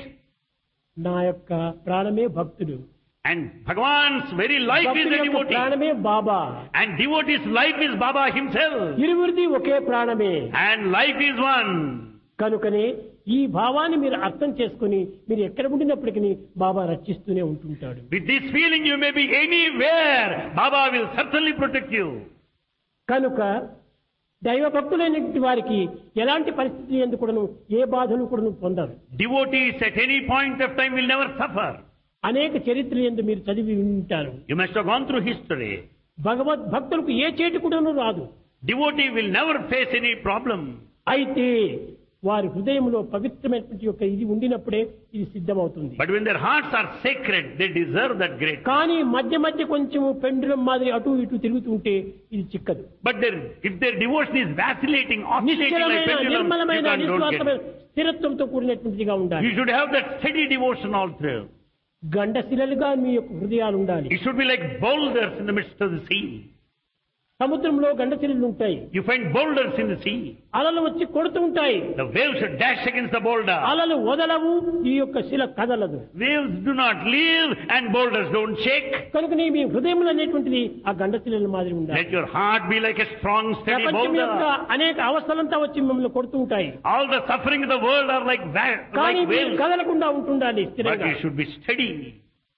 నా యొక్క ప్రాణమే భక్తుడు. And Bhagavan's very life is భక్తుడి the యొక్క devotee. ప్రాణమే బాబా. And devotee's life is Baba himself. ఇరువురిది ఒకే ప్రాణమే. And life is one. కనుకనే ఈ భావాన్ని మీరు అర్థం చేసుకుని మీరు ఎక్కడ ఉండినప్పటికీ బాబా రక్షిస్తూనే ఉంటుంటాడు. With this feeling you may be anywhere. Baba will certainly protect you. కనుక దైవ భక్తులైనటువంటి వారికి ఎలాంటి పరిస్థితి ఎందుకు కూడాను ఏ బాధలు కూడాను పొందరు. Devotees at any point of time will never suffer. అనేక చరిత్రలు ఎందు మీరు చదివి ఉంటారు. You must have gone through history. భగవద్ భక్తులకు ఏ చేటు కూడాను రాదు. Devotee will never face any problem. అయితే వారి హృదయంలో పవిత్రమైనటువంటి యొక్క ఇది ఉండినప్పుడే ఇది సిద్ధమవుతుంది. But when their hearts are sacred, they deserve that great. కానీ మధ్య మధ్య కొంచెం పెండులం మాదిరి అటు ఇటు తిరుగుతుంటే ఇది చిక్కదు. But their, if their devotion is vacillating, oscillating like నిశ్చలమైన pendulum, you నిర్మలమైన can't don't get నిస్వార్థమైన it. స్థిరత్వంతో కూడినటువంటిదిగా ఉండాలి. You should have that steady devotion all through. గండశిలలుగా మీ యొక్క హృదయాలు ఉండాలి. It should be like boulders in the midst of the sea. సముద్రంలో గండశిలలు ఉంటాయి. You find boulders in the sea. అలలు వచ్చి కొడుతూ ఉంటాయి. The waves should dash against the boulder. అలలు వదలవు, ఈ యొక్క శిల కదలదు. Waves do not leave and boulders don't shake. కనుక మీ హృదయంలో అనేటువంటిది ఆ గండశిలల మాదిరి ఉండాలి. Let your heart be like a strong, steady ప్రపంచం యొక్క boulder. అనేక అవస్థలంతా వచ్చి మిమ్మల్ని కొడుతూ ఉంటాయి. All the suffering of the world are like, va- కానీ like మీరు waves. కదలకుండా ఉంటుండాలి But స్థిరంగా. you should be steady.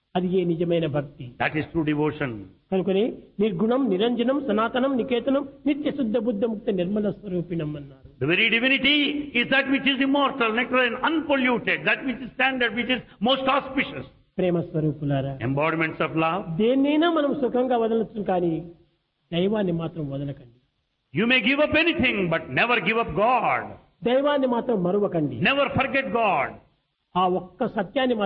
అది ఏ నిజమైన భక్తి. That is true devotion. కనుకనే నిర్గుణం నిరంజనం సనాతనం నికేతనం నిత్య శుద్ధ బుద్ధ ముక్త నిర్మల స్వరూపిణం అన్నారు. The very divinity is that which is immortal, nectarine, unpolluted, that which is standard, which is most auspicious. ప్రేమ స్వరూపులారా, Embodiments of love. దేన్నైనా మనం సుఖంగా వదలొచ్చు, కానీ దైవాన్ని మాత్రం వదలకండి. You may give up anything, but never give up God. దైవాన్ని మాత్రం మరువకండి. Never forget God. ఆ ఒక్క సత్యాన్ని